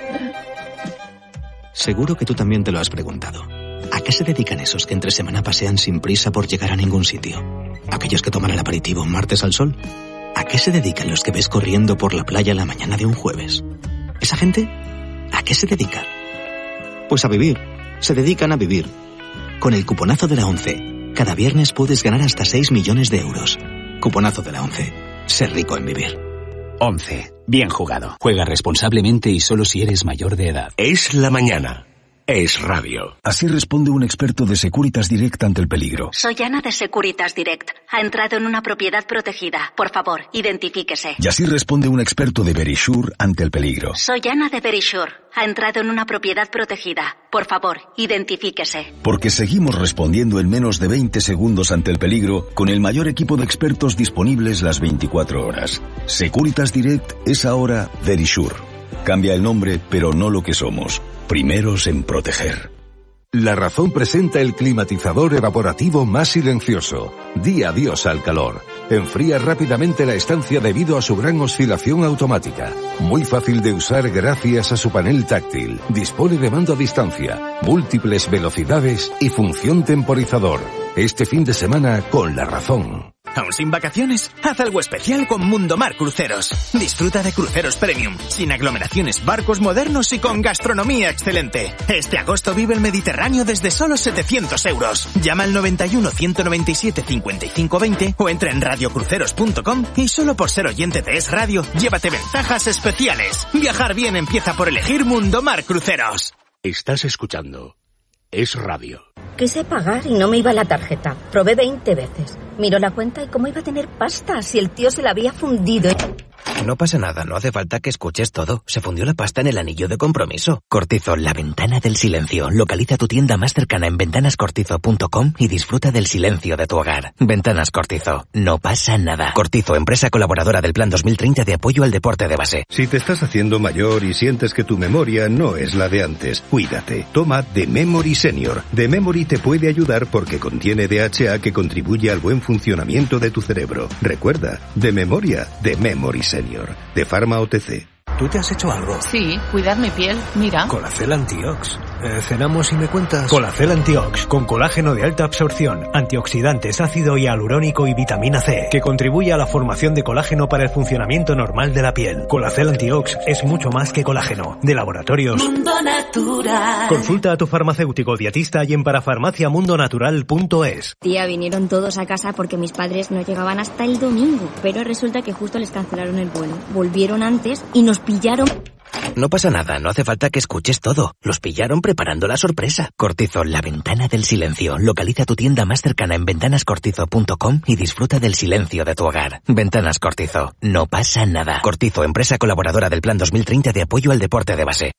Seguro que tú también te lo has preguntado. ¿A qué se dedican esos que entre semana pasean sin prisa por llegar a ningún sitio? ¿Aquellos que toman el aperitivo martes al sol? ¿A qué se dedican los que ves corriendo por la playa la mañana de un jueves? ¿Esa gente? ¿A qué se dedica? Pues a vivir. Se dedican a vivir. Con el cuponazo de la ONCE, cada viernes puedes ganar hasta seis millones de euros. Cuponazo de la ONCE. Ser rico en vivir. once. Bien jugado. Juega responsablemente y solo si eres mayor de edad. Es la mañana. Es radio. Así responde un experto de Securitas Direct ante el peligro. Soy Ana de Securitas Direct. Ha entrado en una propiedad protegida. Por favor, identifíquese. Y así responde un experto de Verisure ante el peligro. Soy Ana de Verisure. Ha entrado en una propiedad protegida. Por favor, identifíquese. Porque seguimos respondiendo en menos de veinte segundos ante el peligro con el mayor equipo de expertos disponibles las veinticuatro horas. Securitas Direct es ahora Verisure. Cambia el nombre, pero no lo que somos. Primeros en proteger. La Razón presenta el climatizador evaporativo más silencioso. Di adiós al calor. Enfría rápidamente la estancia debido a su gran oscilación automática. Muy fácil de usar gracias a su panel táctil. Dispone de mando a distancia, múltiples velocidades y función temporizador. Este fin de semana con La Razón. ¿Aún sin vacaciones? Haz algo especial con Mundomar Cruceros. Disfruta de cruceros premium, sin aglomeraciones, barcos modernos y con gastronomía excelente. Este agosto vive el Mediterráneo desde solo setecientos euros. Llama al noventa y uno, ciento noventa y siete, cincuenta y cinco veinte o entra en radiocruceros punto com y solo por ser oyente de Es Radio, llévate ventajas especiales. Viajar bien empieza por elegir Mundomar Cruceros. Estás escuchando Es Radio. Quise pagar y no me iba la tarjeta. Probé veinte veces. Miró la cuenta y cómo iba a tener pasta si el tío se la había fundido. No pasa nada, no hace falta que escuches todo. Se fundió la pasta en el anillo de compromiso. Cortizo, la ventana del silencio. Localiza tu tienda más cercana en ventanas cortizo punto com y disfruta del silencio de tu hogar. Ventanas Cortizo. No pasa nada. Cortizo, empresa colaboradora del Plan dos mil treinta de apoyo al deporte de base. Si te estás haciendo mayor y sientes que tu memoria no es la de antes, cuídate. Toma The Memory Senior. The Memory te puede ayudar porque contiene D H A que contribuye al buen funcionamiento de tu cerebro. Recuerda, de memoria, The Memory Senior. De Pharma O T C. ¿Tú te has hecho algo? Sí, cuidar mi piel, mira. Colacel Antiox. Eh, cenamos y me cuentas. Colacel Antiox, con colágeno de alta absorción, antioxidantes, ácido hialurónico y vitamina C, que contribuye a la formación de colágeno para el funcionamiento normal de la piel. Colacel Antiox es mucho más que colágeno. De Laboratorios Mundo Natural. Consulta a tu farmacéutico dietista y en parafarmacia mundo natural punto es. Tía, vinieron todos a casa porque mis padres no llegaban hasta el domingo, pero resulta que justo les cancelaron el vuelo. Volvieron antes y nos pillaron. No pasa nada, no hace falta que escuches todo. Los pillaron preparando la sorpresa. Cortizo, la ventana del silencio. Localiza tu tienda más cercana en ventanas cortizo punto com y disfruta del silencio de tu hogar. Ventanas Cortizo. No pasa nada. Cortizo, empresa colaboradora del Plan dos mil treinta de apoyo al deporte de base.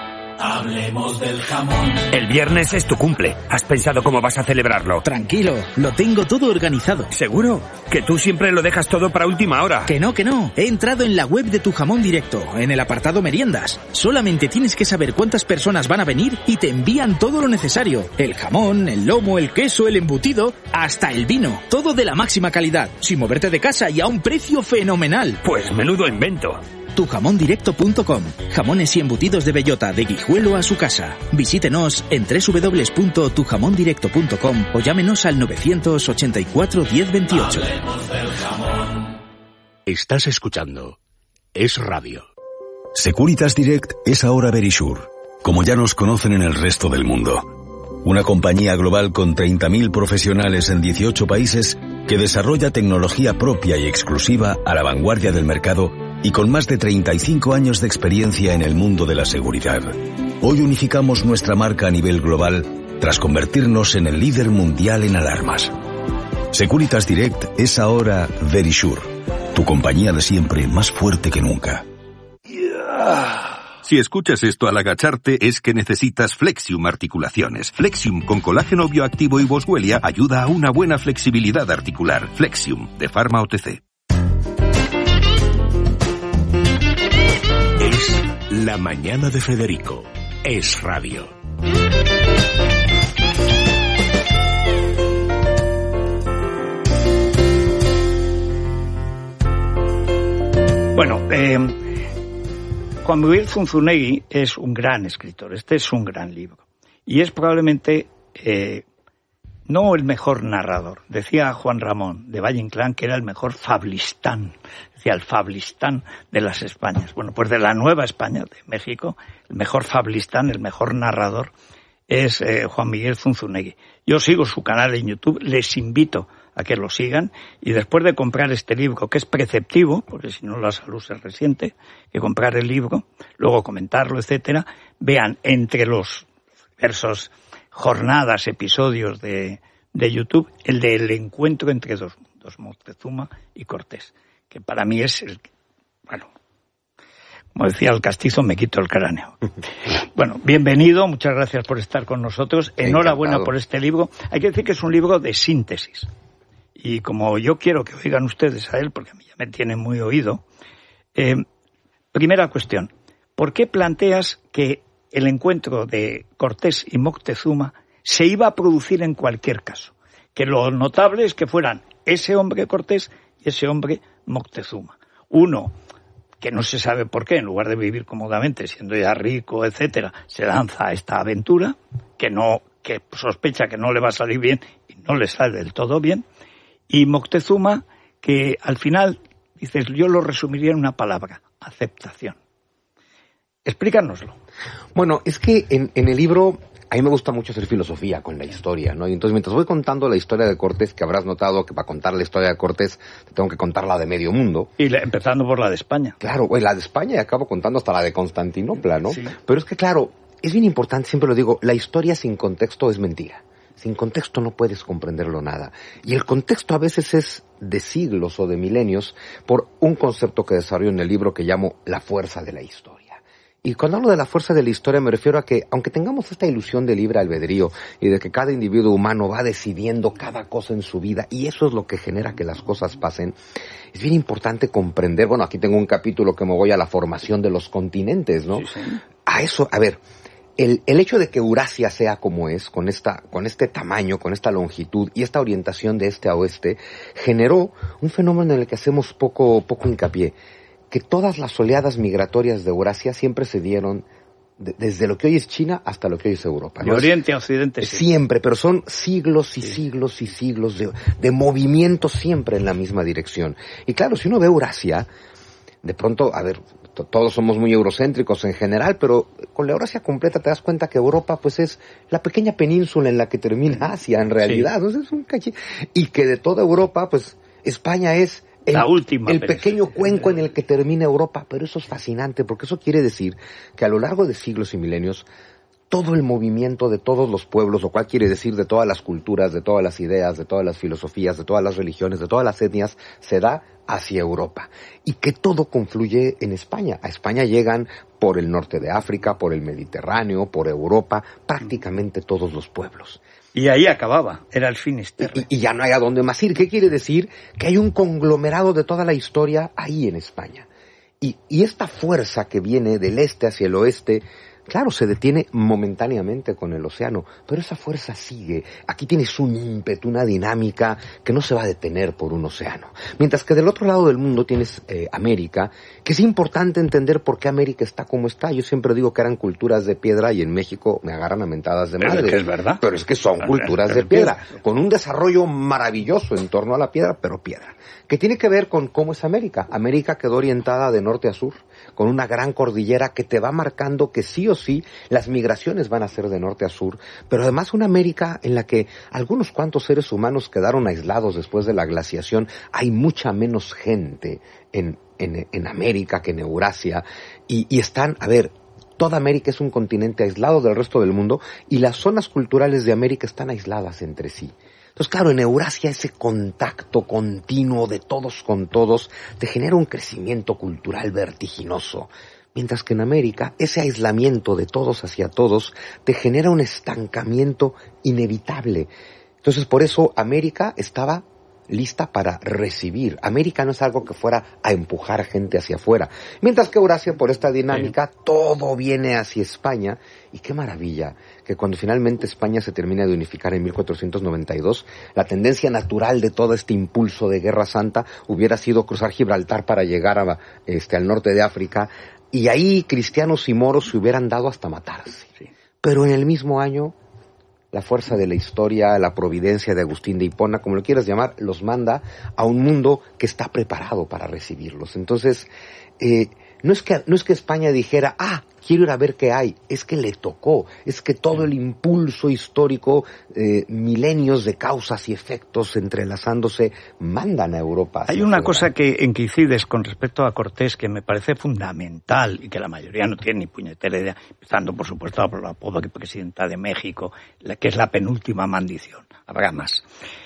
Hablemos del jamón. El viernes es tu cumple. ¿Has pensado cómo vas a celebrarlo? Tranquilo, lo tengo todo organizado. ¿Seguro? Que tú siempre lo dejas todo para última hora. Que no, que no. He entrado en la web de Tu Jamón Directo, en el apartado meriendas. Solamente tienes que saber cuántas personas van a venir y te envían todo lo necesario. El jamón, el lomo, el queso, el embutido, hasta el vino. Todo de la máxima calidad, sin moverte de casa y a un precio fenomenal. Pues menudo invento. tu jamón directo punto com. Jamones y embutidos de bellota, de Guijuelo a su casa. Visítenos en doble u doble u doble u punto tu jamón directo punto com o llámenos al novecientos ochenta y cuatro, diez veintiocho. Hablemos del jamón. Estás escuchando Es Radio. Securitas Direct es ahora Verisure, como ya nos conocen en el resto del mundo. una compañía global con treinta mil profesionales en dieciocho países que desarrolla tecnología propia y exclusiva a la vanguardia del mercado y con más de treinta y cinco años de experiencia en el mundo de la seguridad. Hoy unificamos nuestra marca a nivel global tras convertirnos en el líder mundial en alarmas. Securitas Direct es ahora Verisure, tu compañía de siempre más fuerte que nunca. Si escuchas esto al agacharte es que necesitas Flexium Articulaciones. Flexium con colágeno bioactivo y boswellia ayuda a una buena flexibilidad articular. Flexium, de Pharma O T C. Es La Mañana de Federico. Es radio. Bueno, eh, Juan Miguel Zunzunegui es un gran escritor. Este es un gran libro. Y es probablemente eh, no el mejor narrador. Decía Juan Ramón de Valle Inclán que era el mejor fablistán. Decía el fablistán de las Españas. Bueno, pues de la Nueva España, de México, el mejor fablistán, el mejor narrador es eh, Juan Miguel Zunzunegui. Yo sigo su canal en YouTube, les invito a que lo sigan, y después de comprar este libro, que es preceptivo, porque si no la salud se resiente, que comprar el libro, luego comentarlo, etcétera, vean entre los diversos jornadas, episodios de, de YouTube, el del encuentro entre dos mundos, Moctezuma y Cortés, que para mí es el, bueno, como decía el castizo, me quito el cráneo. Bueno, bienvenido, muchas gracias por estar con nosotros, enhorabuena Encantado. Por este libro. Hay que decir que es un libro de síntesis. Y como yo quiero que oigan ustedes a él, porque a mí ya me tiene muy oído, eh, primera cuestión, ¿por qué planteas que el encuentro de Cortés y Moctezuma se iba a producir en cualquier caso? Que lo notable es que fueran ese hombre Cortés y ese hombre Moctezuma. Uno, que no se sabe por qué, en lugar de vivir cómodamente, siendo ya rico, etcétera, se lanza a esta aventura, que no, que sospecha que no le va a salir bien y no le sale del todo bien. Y Moctezuma, que al final, dices, yo lo resumiría en una palabra, aceptación. Explícanoslo. Bueno, es que en, en el libro, a mí me gusta mucho hacer filosofía con la historia, ¿no? Y entonces, mientras voy contando la historia de Cortés, que habrás notado que para contar la historia de Cortés, te tengo que contar la de medio mundo. Y la, empezando por la de España. Claro, pues la de España y acabo contando hasta la de Constantinopla, ¿no? Sí. Pero es que, claro, es bien importante, siempre lo digo, la historia sin contexto es mentira. Sin contexto no puedes comprenderlo nada. Y el contexto a veces es de siglos o de milenios por un concepto que desarrollo en el libro que llamo la fuerza de la historia. Y cuando hablo de la fuerza de la historia me refiero a que, aunque tengamos esta ilusión de libre albedrío y de que cada individuo humano va decidiendo cada cosa en su vida, y eso es lo que genera que las cosas pasen, es bien importante comprender, bueno, aquí tengo un capítulo que me voy a la formación de los continentes, ¿no? Sí, sí. A eso, a ver... El, el hecho de que Eurasia sea como es, con esta, con este tamaño, con esta longitud y esta orientación de este a oeste, generó un fenómeno en el que hacemos poco, poco hincapié, que todas las oleadas migratorias de Eurasia siempre se dieron de, desde lo que hoy es China hasta lo que hoy es Europa, ¿no? De Oriente a Occidente. Sí. Siempre, pero son siglos y sí. siglos y siglos de, de movimiento siempre en la misma dirección. Y claro, si uno ve Eurasia, de pronto, a ver, todos somos muy eurocéntricos en general, pero con la Eurasia completa te das cuenta que Europa pues es la pequeña península en la que termina Asia en realidad, sí. ¿no? Es un cachi... y que de toda Europa pues España es el, la última el pequeño cuenco en el que termina Europa, pero eso es fascinante porque eso quiere decir que a lo largo de siglos y milenios todo el movimiento de todos los pueblos, lo cual quiere decir de todas las culturas, de todas las ideas, de todas las filosofías, de todas las religiones, de todas las etnias, se da hacia Europa. Y que todo confluye en España. A España llegan por el norte de África, por el Mediterráneo, por Europa, prácticamente todos los pueblos. Y ahí acababa, era el Finisterre. Y, y ya no hay a dónde más ir. ¿Qué quiere decir? Que hay un conglomerado de toda la historia ahí en España. Y, y esta fuerza que viene del este hacia el oeste, claro, se detiene momentáneamente con el océano, pero esa fuerza sigue. Aquí tienes un ímpetu, una dinámica que no se va a detener por un océano. Mientras que del otro lado del mundo tienes eh, América, que es importante entender por qué América está como está. Yo siempre digo que eran culturas de piedra y en México me agarran a mentadas de madre. Pero es que es verdad. Pero es que son pero, culturas pero, de piedra, piedra, con un desarrollo maravilloso en torno a la piedra, pero piedra. Que tiene que ver con cómo es América. América quedó orientada de norte a sur, con una gran cordillera que te va marcando que sí o sí, las migraciones van a ser de norte a sur, pero además una América en la que algunos cuantos seres humanos quedaron aislados después de la glaciación. Hay mucha menos gente en, en, en América que en Eurasia, y, y están, a ver, toda América es un continente aislado del resto del mundo, y las zonas culturales de América están aisladas entre sí. Entonces, claro, en Eurasia ese contacto continuo de todos con todos te genera un crecimiento cultural vertiginoso. Mientras que en América, ese aislamiento de todos hacia todos te genera un estancamiento inevitable. Entonces, por eso América estaba lista para recibir. América no es algo que fuera a empujar gente hacia afuera. Mientras que Eurasia, por esta dinámica, sí, todo viene hacia España. Y qué maravilla que cuando finalmente España se termina de unificar en mil cuatrocientos noventa y dos, la tendencia natural de todo este impulso de Guerra Santa hubiera sido cruzar Gibraltar para llegar a, este, al norte de África, y ahí cristianos y moros se hubieran dado hasta matarse. Sí. Pero en el mismo año, la fuerza de la historia, la providencia de Agustín de Hipona, como lo quieras llamar, los manda a un mundo que está preparado para recibirlos. Entonces, eh, no es que, no es que España dijera, ah, quiero ir a ver qué hay, es que le tocó, es que todo el impulso histórico, eh, milenios de causas y efectos entrelazándose, mandan a Europa. Hay una cosa que, en que incides con respecto a Cortés que me parece fundamental y que la mayoría no tiene ni puñetera idea, empezando por supuesto por la apodo que presidenta de México, la que es la penúltima maldición, habrá más.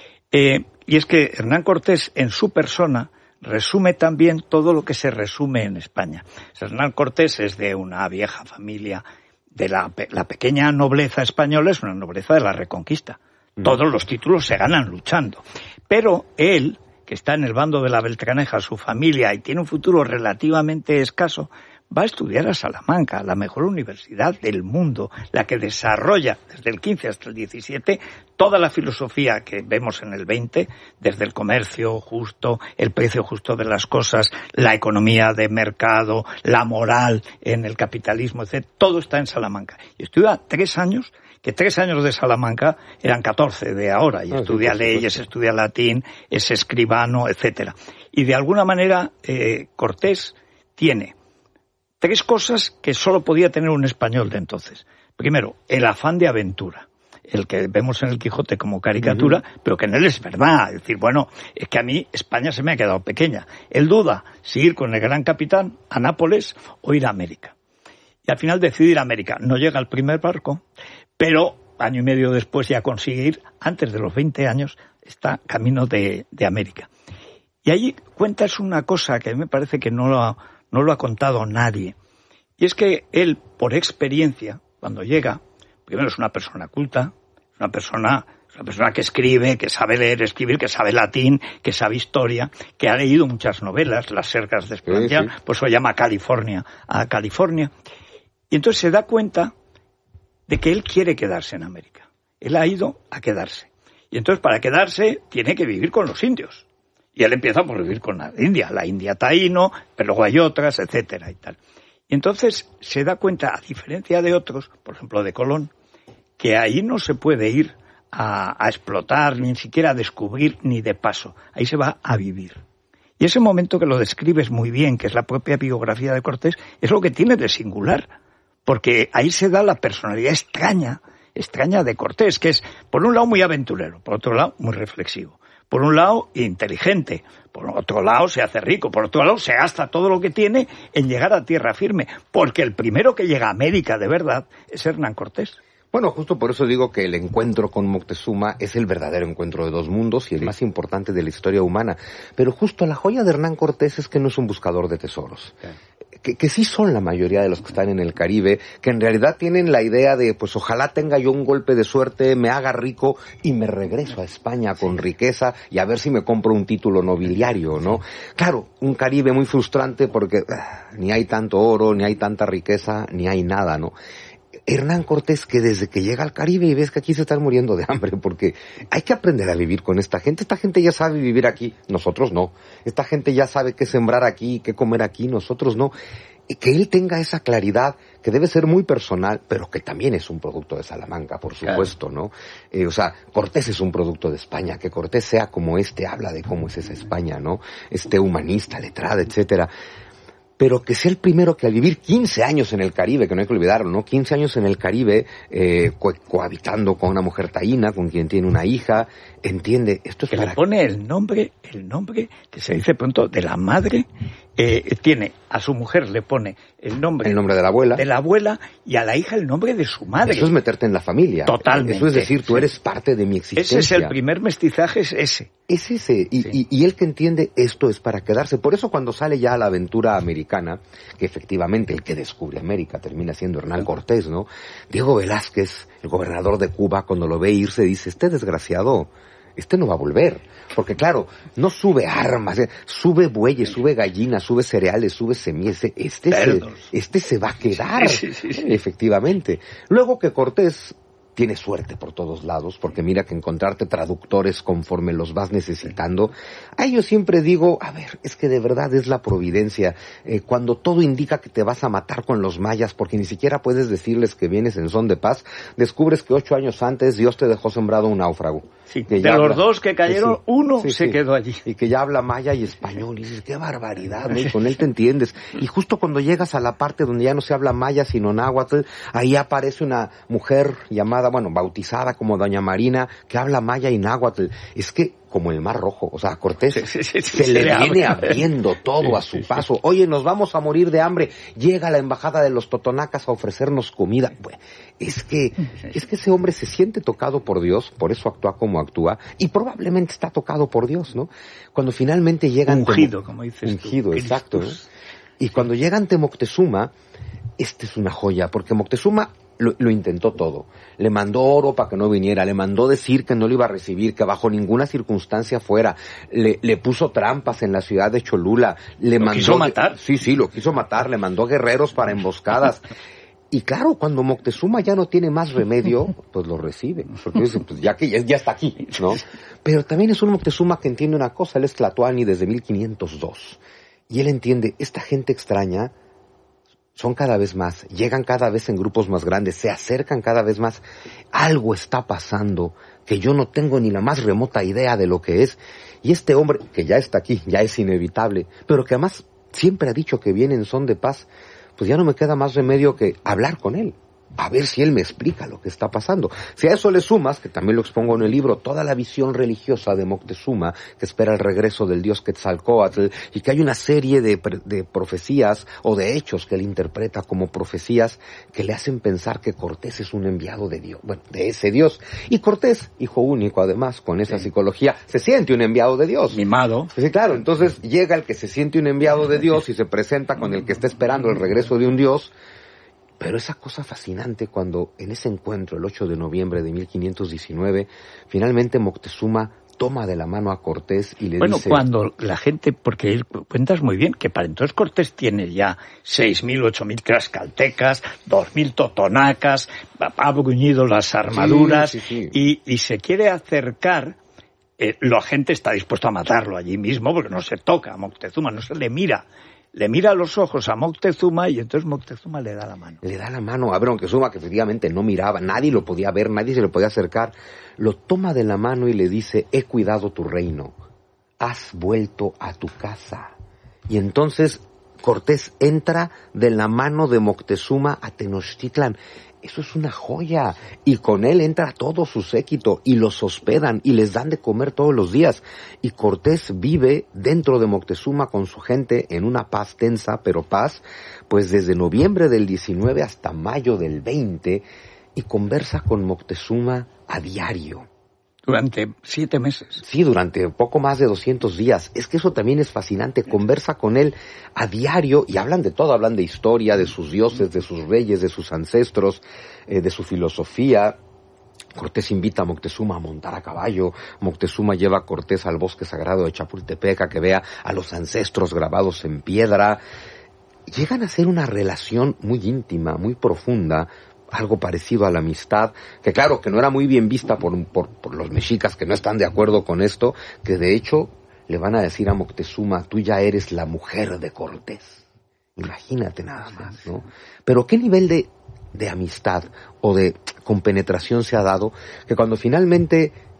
Eh, y es que Hernán Cortés en su persona resume también todo lo que se resume en España. Hernán Cortés es de una vieja familia, de la, la pequeña nobleza española, es una nobleza de la Reconquista. Mm. Todos los títulos se ganan luchando. Pero él, que está en el bando de la Beltraneja, su familia, y tiene un futuro relativamente escaso, va a estudiar a Salamanca, la mejor universidad del mundo, la que desarrolla desde el quince hasta el diecisiete toda la filosofía que vemos en el veinte, desde el comercio justo, el precio justo de las cosas, la economía de mercado, la moral en el capitalismo, etcétera. Todo está en Salamanca. Y estudia tres años, que tres años de Salamanca eran catorce de ahora, y ah, estudia sí, leyes, estudia latín, es escribano, etcétera. Y de alguna manera eh, Cortés tiene tres cosas que solo podía tener un español de entonces. Primero, el afán de aventura, el que vemos en el Quijote como caricatura, uh-huh. pero que en él es verdad. Es decir, bueno, es que a mí España se me ha quedado pequeña. Él duda si ir con el gran capitán a Nápoles o ir a América. Y al final decide ir a América. No llega al primer barco, pero año y medio después ya consigue ir, antes de los veinte años, está camino de, de América. Y allí cuentas una cosa que a mí me parece que no lo ha, no lo ha contado nadie. Y es que él, por experiencia, cuando llega, primero es una persona culta, es una persona, es una persona que escribe, que sabe leer, escribir, que sabe latín, que sabe historia, que ha leído muchas novelas, Las Sergas de Esplandián, sí, sí. Pues lo llama California, a California. Y entonces se da cuenta de que él quiere quedarse en América. Él ha ido a quedarse. Y entonces para quedarse tiene que vivir con los indios. Y él empieza por vivir con la India, la India taíno, pero luego hay otras, etcétera y tal. Y entonces se da cuenta, a diferencia de otros, por ejemplo de Colón, que ahí no se puede ir a, a explotar, ni siquiera a descubrir, ni de paso. Ahí se va a vivir. Y ese momento que lo describes muy bien, que es la propia biografía de Cortés, es lo que tiene de singular. Porque ahí se da la personalidad extraña, extraña de Cortés, que es, por un lado, muy aventurero, por otro lado, muy reflexivo. Por un lado, inteligente, por otro lado, se hace rico, por otro lado, se gasta todo lo que tiene en llegar a tierra firme, porque el primero que llega a América de verdad es Hernán Cortés. Bueno, justo por eso digo que el encuentro con Moctezuma es el verdadero encuentro de dos mundos y el sí. más importante de la historia humana. Pero justo la joya de Hernán Cortés es que no es un buscador de tesoros. Sí. Que, que sí son la mayoría de los que están en el Caribe, que en realidad tienen la idea de, pues ojalá tenga yo un golpe de suerte, me haga rico y me regreso a España con riqueza y a ver si me compro un título nobiliario, ¿no? Claro, un Caribe muy frustrante porque uh, ni hay tanto oro, ni hay tanta riqueza, ni hay nada, ¿no? Hernán Cortés, que desde que llega al Caribe y ves que aquí se están muriendo de hambre, porque hay que aprender a vivir con esta gente. Esta gente ya sabe vivir aquí, nosotros no. Esta gente ya sabe qué sembrar aquí, qué comer aquí, nosotros no. Y que él tenga esa claridad, que debe ser muy personal, pero que también es un producto de Salamanca, por supuesto, claro. ¿no? Eh, o sea, Cortés es un producto de España, que Cortés sea como este, habla de cómo es esa España, ¿no? Este humanista, letrado, etcétera. pero que sea el primero que al vivir quince años en el Caribe, que no hay que olvidarlo, ¿no? quince años en el Caribe, eh, co- cohabitando con una mujer taína, con quien tiene una hija, entiende, esto es que para... le pone el nombre, el nombre que se dice pronto de la madre, eh, tiene a su mujer le pone el nombre, el nombre de la abuela, de la abuela y a la hija el nombre de su madre. Eso es meterte en la familia. Totalmente. Eso es decir, tú sí. eres parte de mi existencia. Ese es el primer mestizaje, es ese. Es ese, y, Sí. y, y el que entiende esto es para quedarse. Por eso cuando sale ya la aventura americana, que efectivamente el que descubre América termina siendo Hernán Cortés, ¿no? Diego Velázquez, el gobernador de Cuba, cuando lo ve irse, dice, este desgraciado, este no va a volver. Porque claro, no sube armas, eh, sube bueyes, sube gallinas, sube cereales, sube semillas, este se, este se va a quedar, sí, sí, sí. efectivamente. Luego que Cortés tiene suerte por todos lados, porque mira que encontrarte traductores conforme los vas necesitando. A ellos siempre digo, a ver, es que de verdad es la providencia. Eh, cuando todo indica que te vas a matar con los mayas, porque ni siquiera puedes decirles que vienes en son de paz, descubres que ocho años antes Dios te dejó sembrado un náufrago. Sí, que de ya los habla, dos que cayeron, sí, uno sí, se sí, quedó allí. Y que ya habla maya y español, y dices, qué barbaridad, ¿no? Y con él te entiendes. Y justo cuando llegas a la parte donde ya no se habla maya, sino náhuatl, ahí aparece una mujer llamada, bueno, bautizada como Doña Marina, que habla maya y náhuatl. Es que, como el Mar Rojo, o sea, Cortés sí, sí, sí, se sí, le sí, viene sí. abriendo todo Sí, a su sí, paso. Oye, nos vamos a morir de hambre. Llega la embajada de los totonacas a ofrecernos comida. Bueno, es que, es que ese hombre se siente tocado por Dios, por eso actúa como actúa, y probablemente está tocado por Dios, ¿no? Cuando finalmente llega ante Ungido, Mo- como dices tú, Ungido, Cristus. exacto. ¿no? Y cuando llega ante Moctezuma, esta es una joya, porque Moctezuma lo, lo intentó todo. Le mandó oro para que no viniera, le mandó decir que no lo iba a recibir, que bajo ninguna circunstancia fuera. Le, le puso trampas en la ciudad de Cholula. Le ¿Lo mandó, quiso matar? Sí, sí, lo quiso matar. Le mandó guerreros para emboscadas. Y claro, cuando Moctezuma ya no tiene más remedio, pues lo recibe. Porque dice, pues ya que ya, ya está aquí, ¿no? Pero también es un Moctezuma que entiende una cosa. Él es tlatoani desde mil quinientos dos. Y él entiende, esta gente extraña son cada vez más, llegan cada vez en grupos más grandes, se acercan cada vez más. Algo está pasando que yo no tengo ni la más remota idea de lo que es. Y este hombre, que ya está aquí, ya es inevitable, pero que además siempre ha dicho que viene en son de paz, pues ya no me queda más remedio que hablar con él, a ver si él me explica lo que está pasando. Si a eso le sumas, que también lo expongo en el libro, toda la visión religiosa de Moctezuma, que espera el regreso del dios Quetzalcóatl, y que hay una serie de, de profecías o de hechos que él interpreta como profecías que le hacen pensar que Cortés es un enviado de Dios, bueno, de ese Dios. Y Cortés, hijo único además, con esa sí. psicología, se siente un enviado de Dios. Mimado. Sí, claro, entonces llega el que se siente un enviado de Dios y se presenta con el que está esperando el regreso de un Dios. Pero esa cosa fascinante cuando en ese encuentro, el ocho de noviembre de mil quinientos diecinueve, finalmente Moctezuma toma de la mano a Cortés y le bueno, dice... Bueno, cuando la gente, porque él cuentas muy bien, que para entonces Cortés tiene ya seis mil, ocho mil tlaxcaltecas, dos mil totonacas, ha bruñido las armaduras, sí, sí, sí. Y, y se quiere acercar... Eh, la gente está dispuesta a matarlo allí mismo porque no se toca a Moctezuma, no se le mira. Le mira a los ojos a Moctezuma y entonces Moctezuma le da la mano. Le da la mano a Moctezuma, que efectivamente no miraba, nadie lo podía ver, nadie se le podía acercar. Lo toma de la mano y le dice, he cuidado tu reino, has vuelto a tu casa. Y entonces Cortés entra de la mano de Moctezuma a Tenochtitlan. Eso es una joya. Y con él entra todo su séquito y los hospedan y les dan de comer todos los días. Y Cortés vive dentro de Moctezuma con su gente en una paz tensa, pero paz, pues desde noviembre del diecinueve hasta mayo del veinte, y conversa con Moctezuma a diario. Durante siete meses. Sí, durante poco más de doscientos días. Es que eso también es fascinante. Conversa con él a diario y hablan de todo. Hablan de historia, de sus dioses, de sus reyes, de sus ancestros, eh, de su filosofía. Cortés invita a Moctezuma a montar a caballo. Moctezuma lleva a Cortés al bosque sagrado de Chapultepec a que vea a los ancestros grabados en piedra. Llegan a ser una relación muy íntima, muy profunda, algo parecido a la amistad, que claro, que no era muy bien vista por, por, por los mexicas que no están de acuerdo con esto, que de hecho le van a decir a Moctezuma, tú ya eres la mujer de Cortés. Imagínate nada más, ¿no? Pero qué nivel de, de amistad o de compenetración se ha dado, que cuando finalmente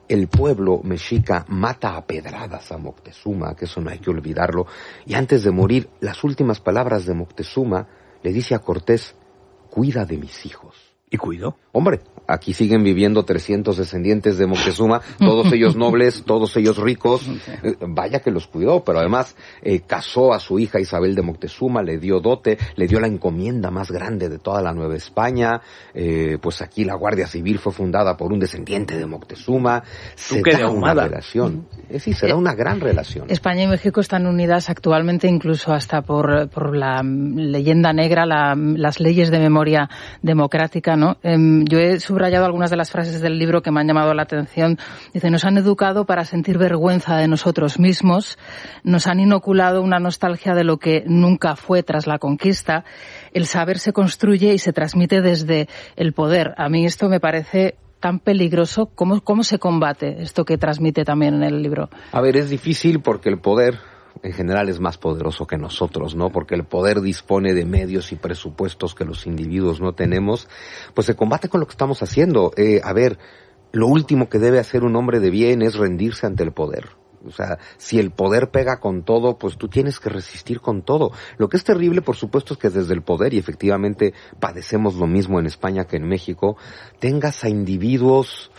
el pueblo mexica mata a pedradas a Moctezuma, que eso no hay que olvidarlo, y antes de morir, las últimas palabras de Moctezuma le dice a Cortés: cuida de mis hijos. ¿Y cuidó? Hombre, aquí siguen viviendo trescientos descendientes de Moctezuma, todos ellos nobles, todos ellos ricos. Eh, vaya que los cuidó, pero además eh, casó a su hija Isabel de Moctezuma, le dio dote, le dio la encomienda más grande de toda la Nueva España. Eh, pues aquí la Guardia Civil fue fundada por un descendiente de Moctezuma. Se da una relación. Es decir, se da una gran relación. España y México están unidas actualmente, incluso hasta por, por la leyenda negra, la, las leyes de memoria democrática, ¿no? Eh, yo he subrayado algunas de las frases del libro que me han llamado la atención. Dice: nos han educado para sentir vergüenza de nosotros mismos, nos han inoculado una nostalgia de lo que nunca fue tras la conquista, el saber se construye y se transmite desde el poder. A mí esto me parece tan peligroso. ¿Cómo, cómo se combate esto que transmite también en el libro? A ver, es difícil porque el poder en general es más poderoso que nosotros, ¿no? Porque el poder dispone de medios y presupuestos que los individuos no tenemos. Pues se combate con lo que estamos haciendo. Eh, a ver, lo último que debe hacer un hombre de bien es rendirse ante el poder. O sea, si el poder pega con todo, pues tú tienes que resistir con todo. Lo que es terrible, por supuesto, es que desde el poder, y efectivamente padecemos lo mismo en España que en México, tengas a individuos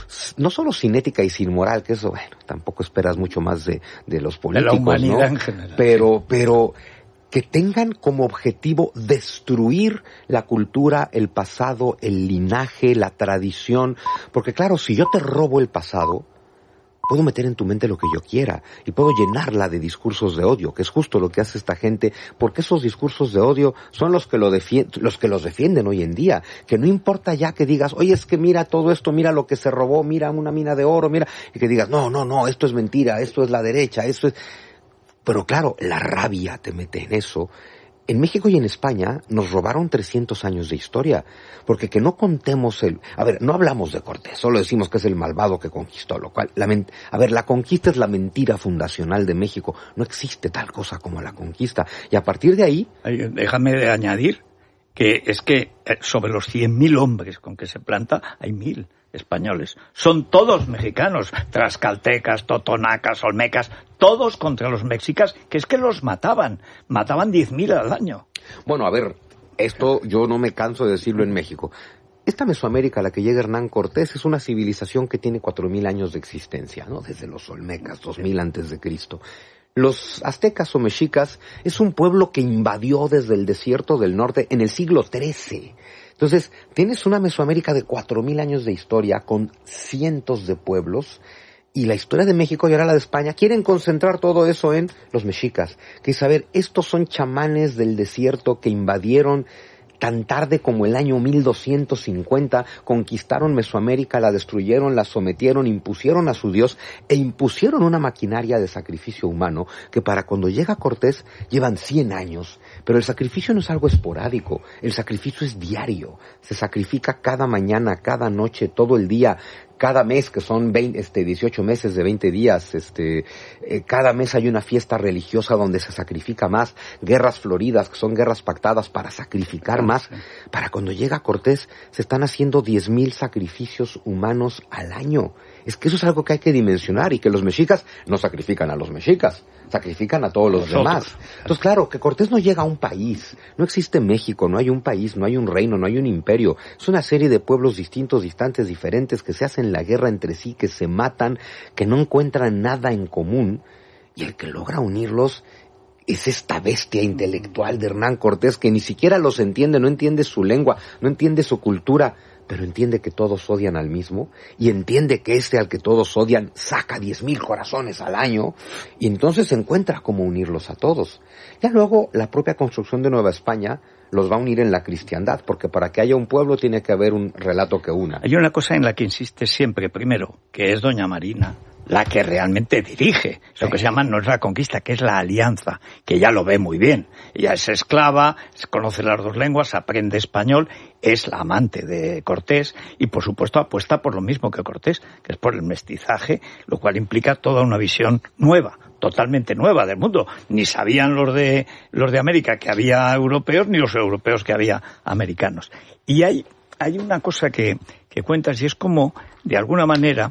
no solo sin ética y sin moral, que eso, bueno, tampoco esperas mucho más de, de los políticos, de la humanidad, ¿no? En general. Pero, pero que tengan como objetivo destruir la cultura, el pasado, el linaje, la tradición. Porque claro, si yo te robo el pasado, puedo meter en tu mente lo que yo quiera y puedo llenarla de discursos de odio, que es justo lo que hace esta gente, porque esos discursos de odio son los que, lo defien- los, que los defienden hoy en día, que no importa ya que digas, oye, es que mira todo esto, mira lo que se robó, mira una mina de oro, mira, y que digas, no, no, no, esto es mentira, esto es la derecha, esto es... Pero claro, la rabia te mete en eso. En México y en España nos robaron trescientos años de historia, porque que no contemos el... A ver, no hablamos de Cortés, solo decimos que es el malvado que conquistó, lo cual... La men... A ver, la conquista es la mentira fundacional de México, no existe tal cosa como la conquista, y a partir de ahí... Déjame añadir que es que sobre los cien mil hombres con que se planta, hay mil españoles. Son todos mexicanos, tlaxcaltecas, totonacas, olmecas, todos contra los mexicas, que es que los mataban, mataban diez mil al año. Bueno, a ver, esto yo no me canso de decirlo en México. Esta Mesoamérica a la que llega Hernán Cortés es una civilización que tiene cuatro mil años de existencia, ¿no? Desde los olmecas, dos mil antes de Cristo. Los aztecas o mexicas es un pueblo que invadió desde el desierto del norte en el siglo trece. Entonces, tienes una Mesoamérica de cuatro mil años de historia con cientos de pueblos, y la historia de México y ahora la de España quieren concentrar todo eso en los mexicas. Que es, a ver, estos son chamanes del desierto que invadieron tan tarde como el año mil doscientos cincuenta, conquistaron Mesoamérica, la destruyeron, la sometieron, impusieron a su dios e impusieron una maquinaria de sacrificio humano que para cuando llega Cortés llevan cien años. Pero el sacrificio no es algo esporádico, el sacrificio es diario, se sacrifica cada mañana, cada noche, todo el día. Cada mes, que son veinte, este, dieciocho meses de veinte días, este, eh, cada mes hay una fiesta religiosa donde se sacrifica más, guerras floridas, que son guerras pactadas para sacrificar más. Para cuando llega Cortés, se están haciendo diez mil sacrificios humanos al año. Es que eso es algo que hay que dimensionar, y que los mexicas no sacrifican a los mexicas, sacrifican a todos los Nosotros. demás. Entonces, claro, que Cortés no llega a un país, no existe México, no hay un país, no hay un reino, no hay un imperio, es una serie de pueblos distintos, distantes, diferentes, que se hacen la guerra entre sí, que se matan, que no encuentran nada en común, y el que logra unirlos es esta bestia intelectual de Hernán Cortés, que ni siquiera los entiende, no entiende su lengua, no entiende su cultura, pero entiende que todos odian al mismo, y entiende que este al que todos odian saca diez mil corazones al año, y entonces encuentra cómo unirlos a todos. Ya luego la propia construcción de Nueva España los va a unir en la cristiandad, porque para que haya un pueblo tiene que haber un relato que una. Hay una cosa en la que insiste siempre, primero, que es doña Marina la que realmente dirige sí. lo que se llama no es la conquista, que es la alianza, que ella lo ve muy bien. Ella es esclava, conoce las dos lenguas, aprende español, es la amante de Cortés y, por supuesto, apuesta por lo mismo que Cortés, que es por el mestizaje, lo cual implica toda una visión nueva, totalmente nueva del mundo. Ni sabían los de los de América que había europeos, ni los europeos que había americanos. Y hay hay una cosa que, que cuentas, y es como, de alguna manera,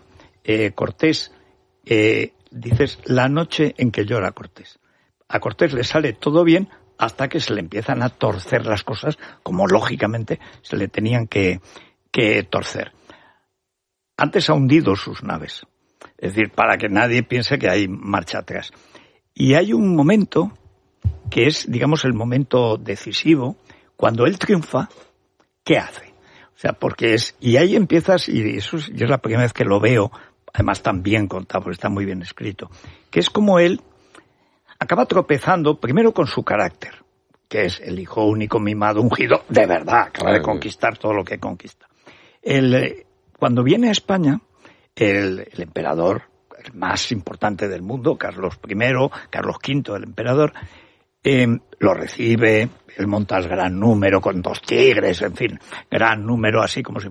eh, Cortés, eh, dices, la noche en que llora Cortés. A Cortés le sale todo bien hasta que se le empiezan a torcer las cosas, como lógicamente se le tenían que, que torcer. Antes ha hundido sus naves, es decir, para que nadie piense que hay marcha atrás. Y hay un momento que es, digamos, el momento decisivo, cuando él triunfa, ¿qué hace? O sea, porque es, y ahí empiezas, y eso es, yo es la primera vez que lo veo, además tan bien contado, porque está muy bien escrito, que es como él acaba tropezando primero con su carácter, que es el hijo único mimado, ungido, de verdad, acaba de conquistar todo lo que conquista. El, cuando viene a España, el, el emperador, el más importante del mundo, Carlos primero, Carlos quinto, el emperador, eh, lo recibe, él monta el gran número con dos tigres, en fin, gran número, así como si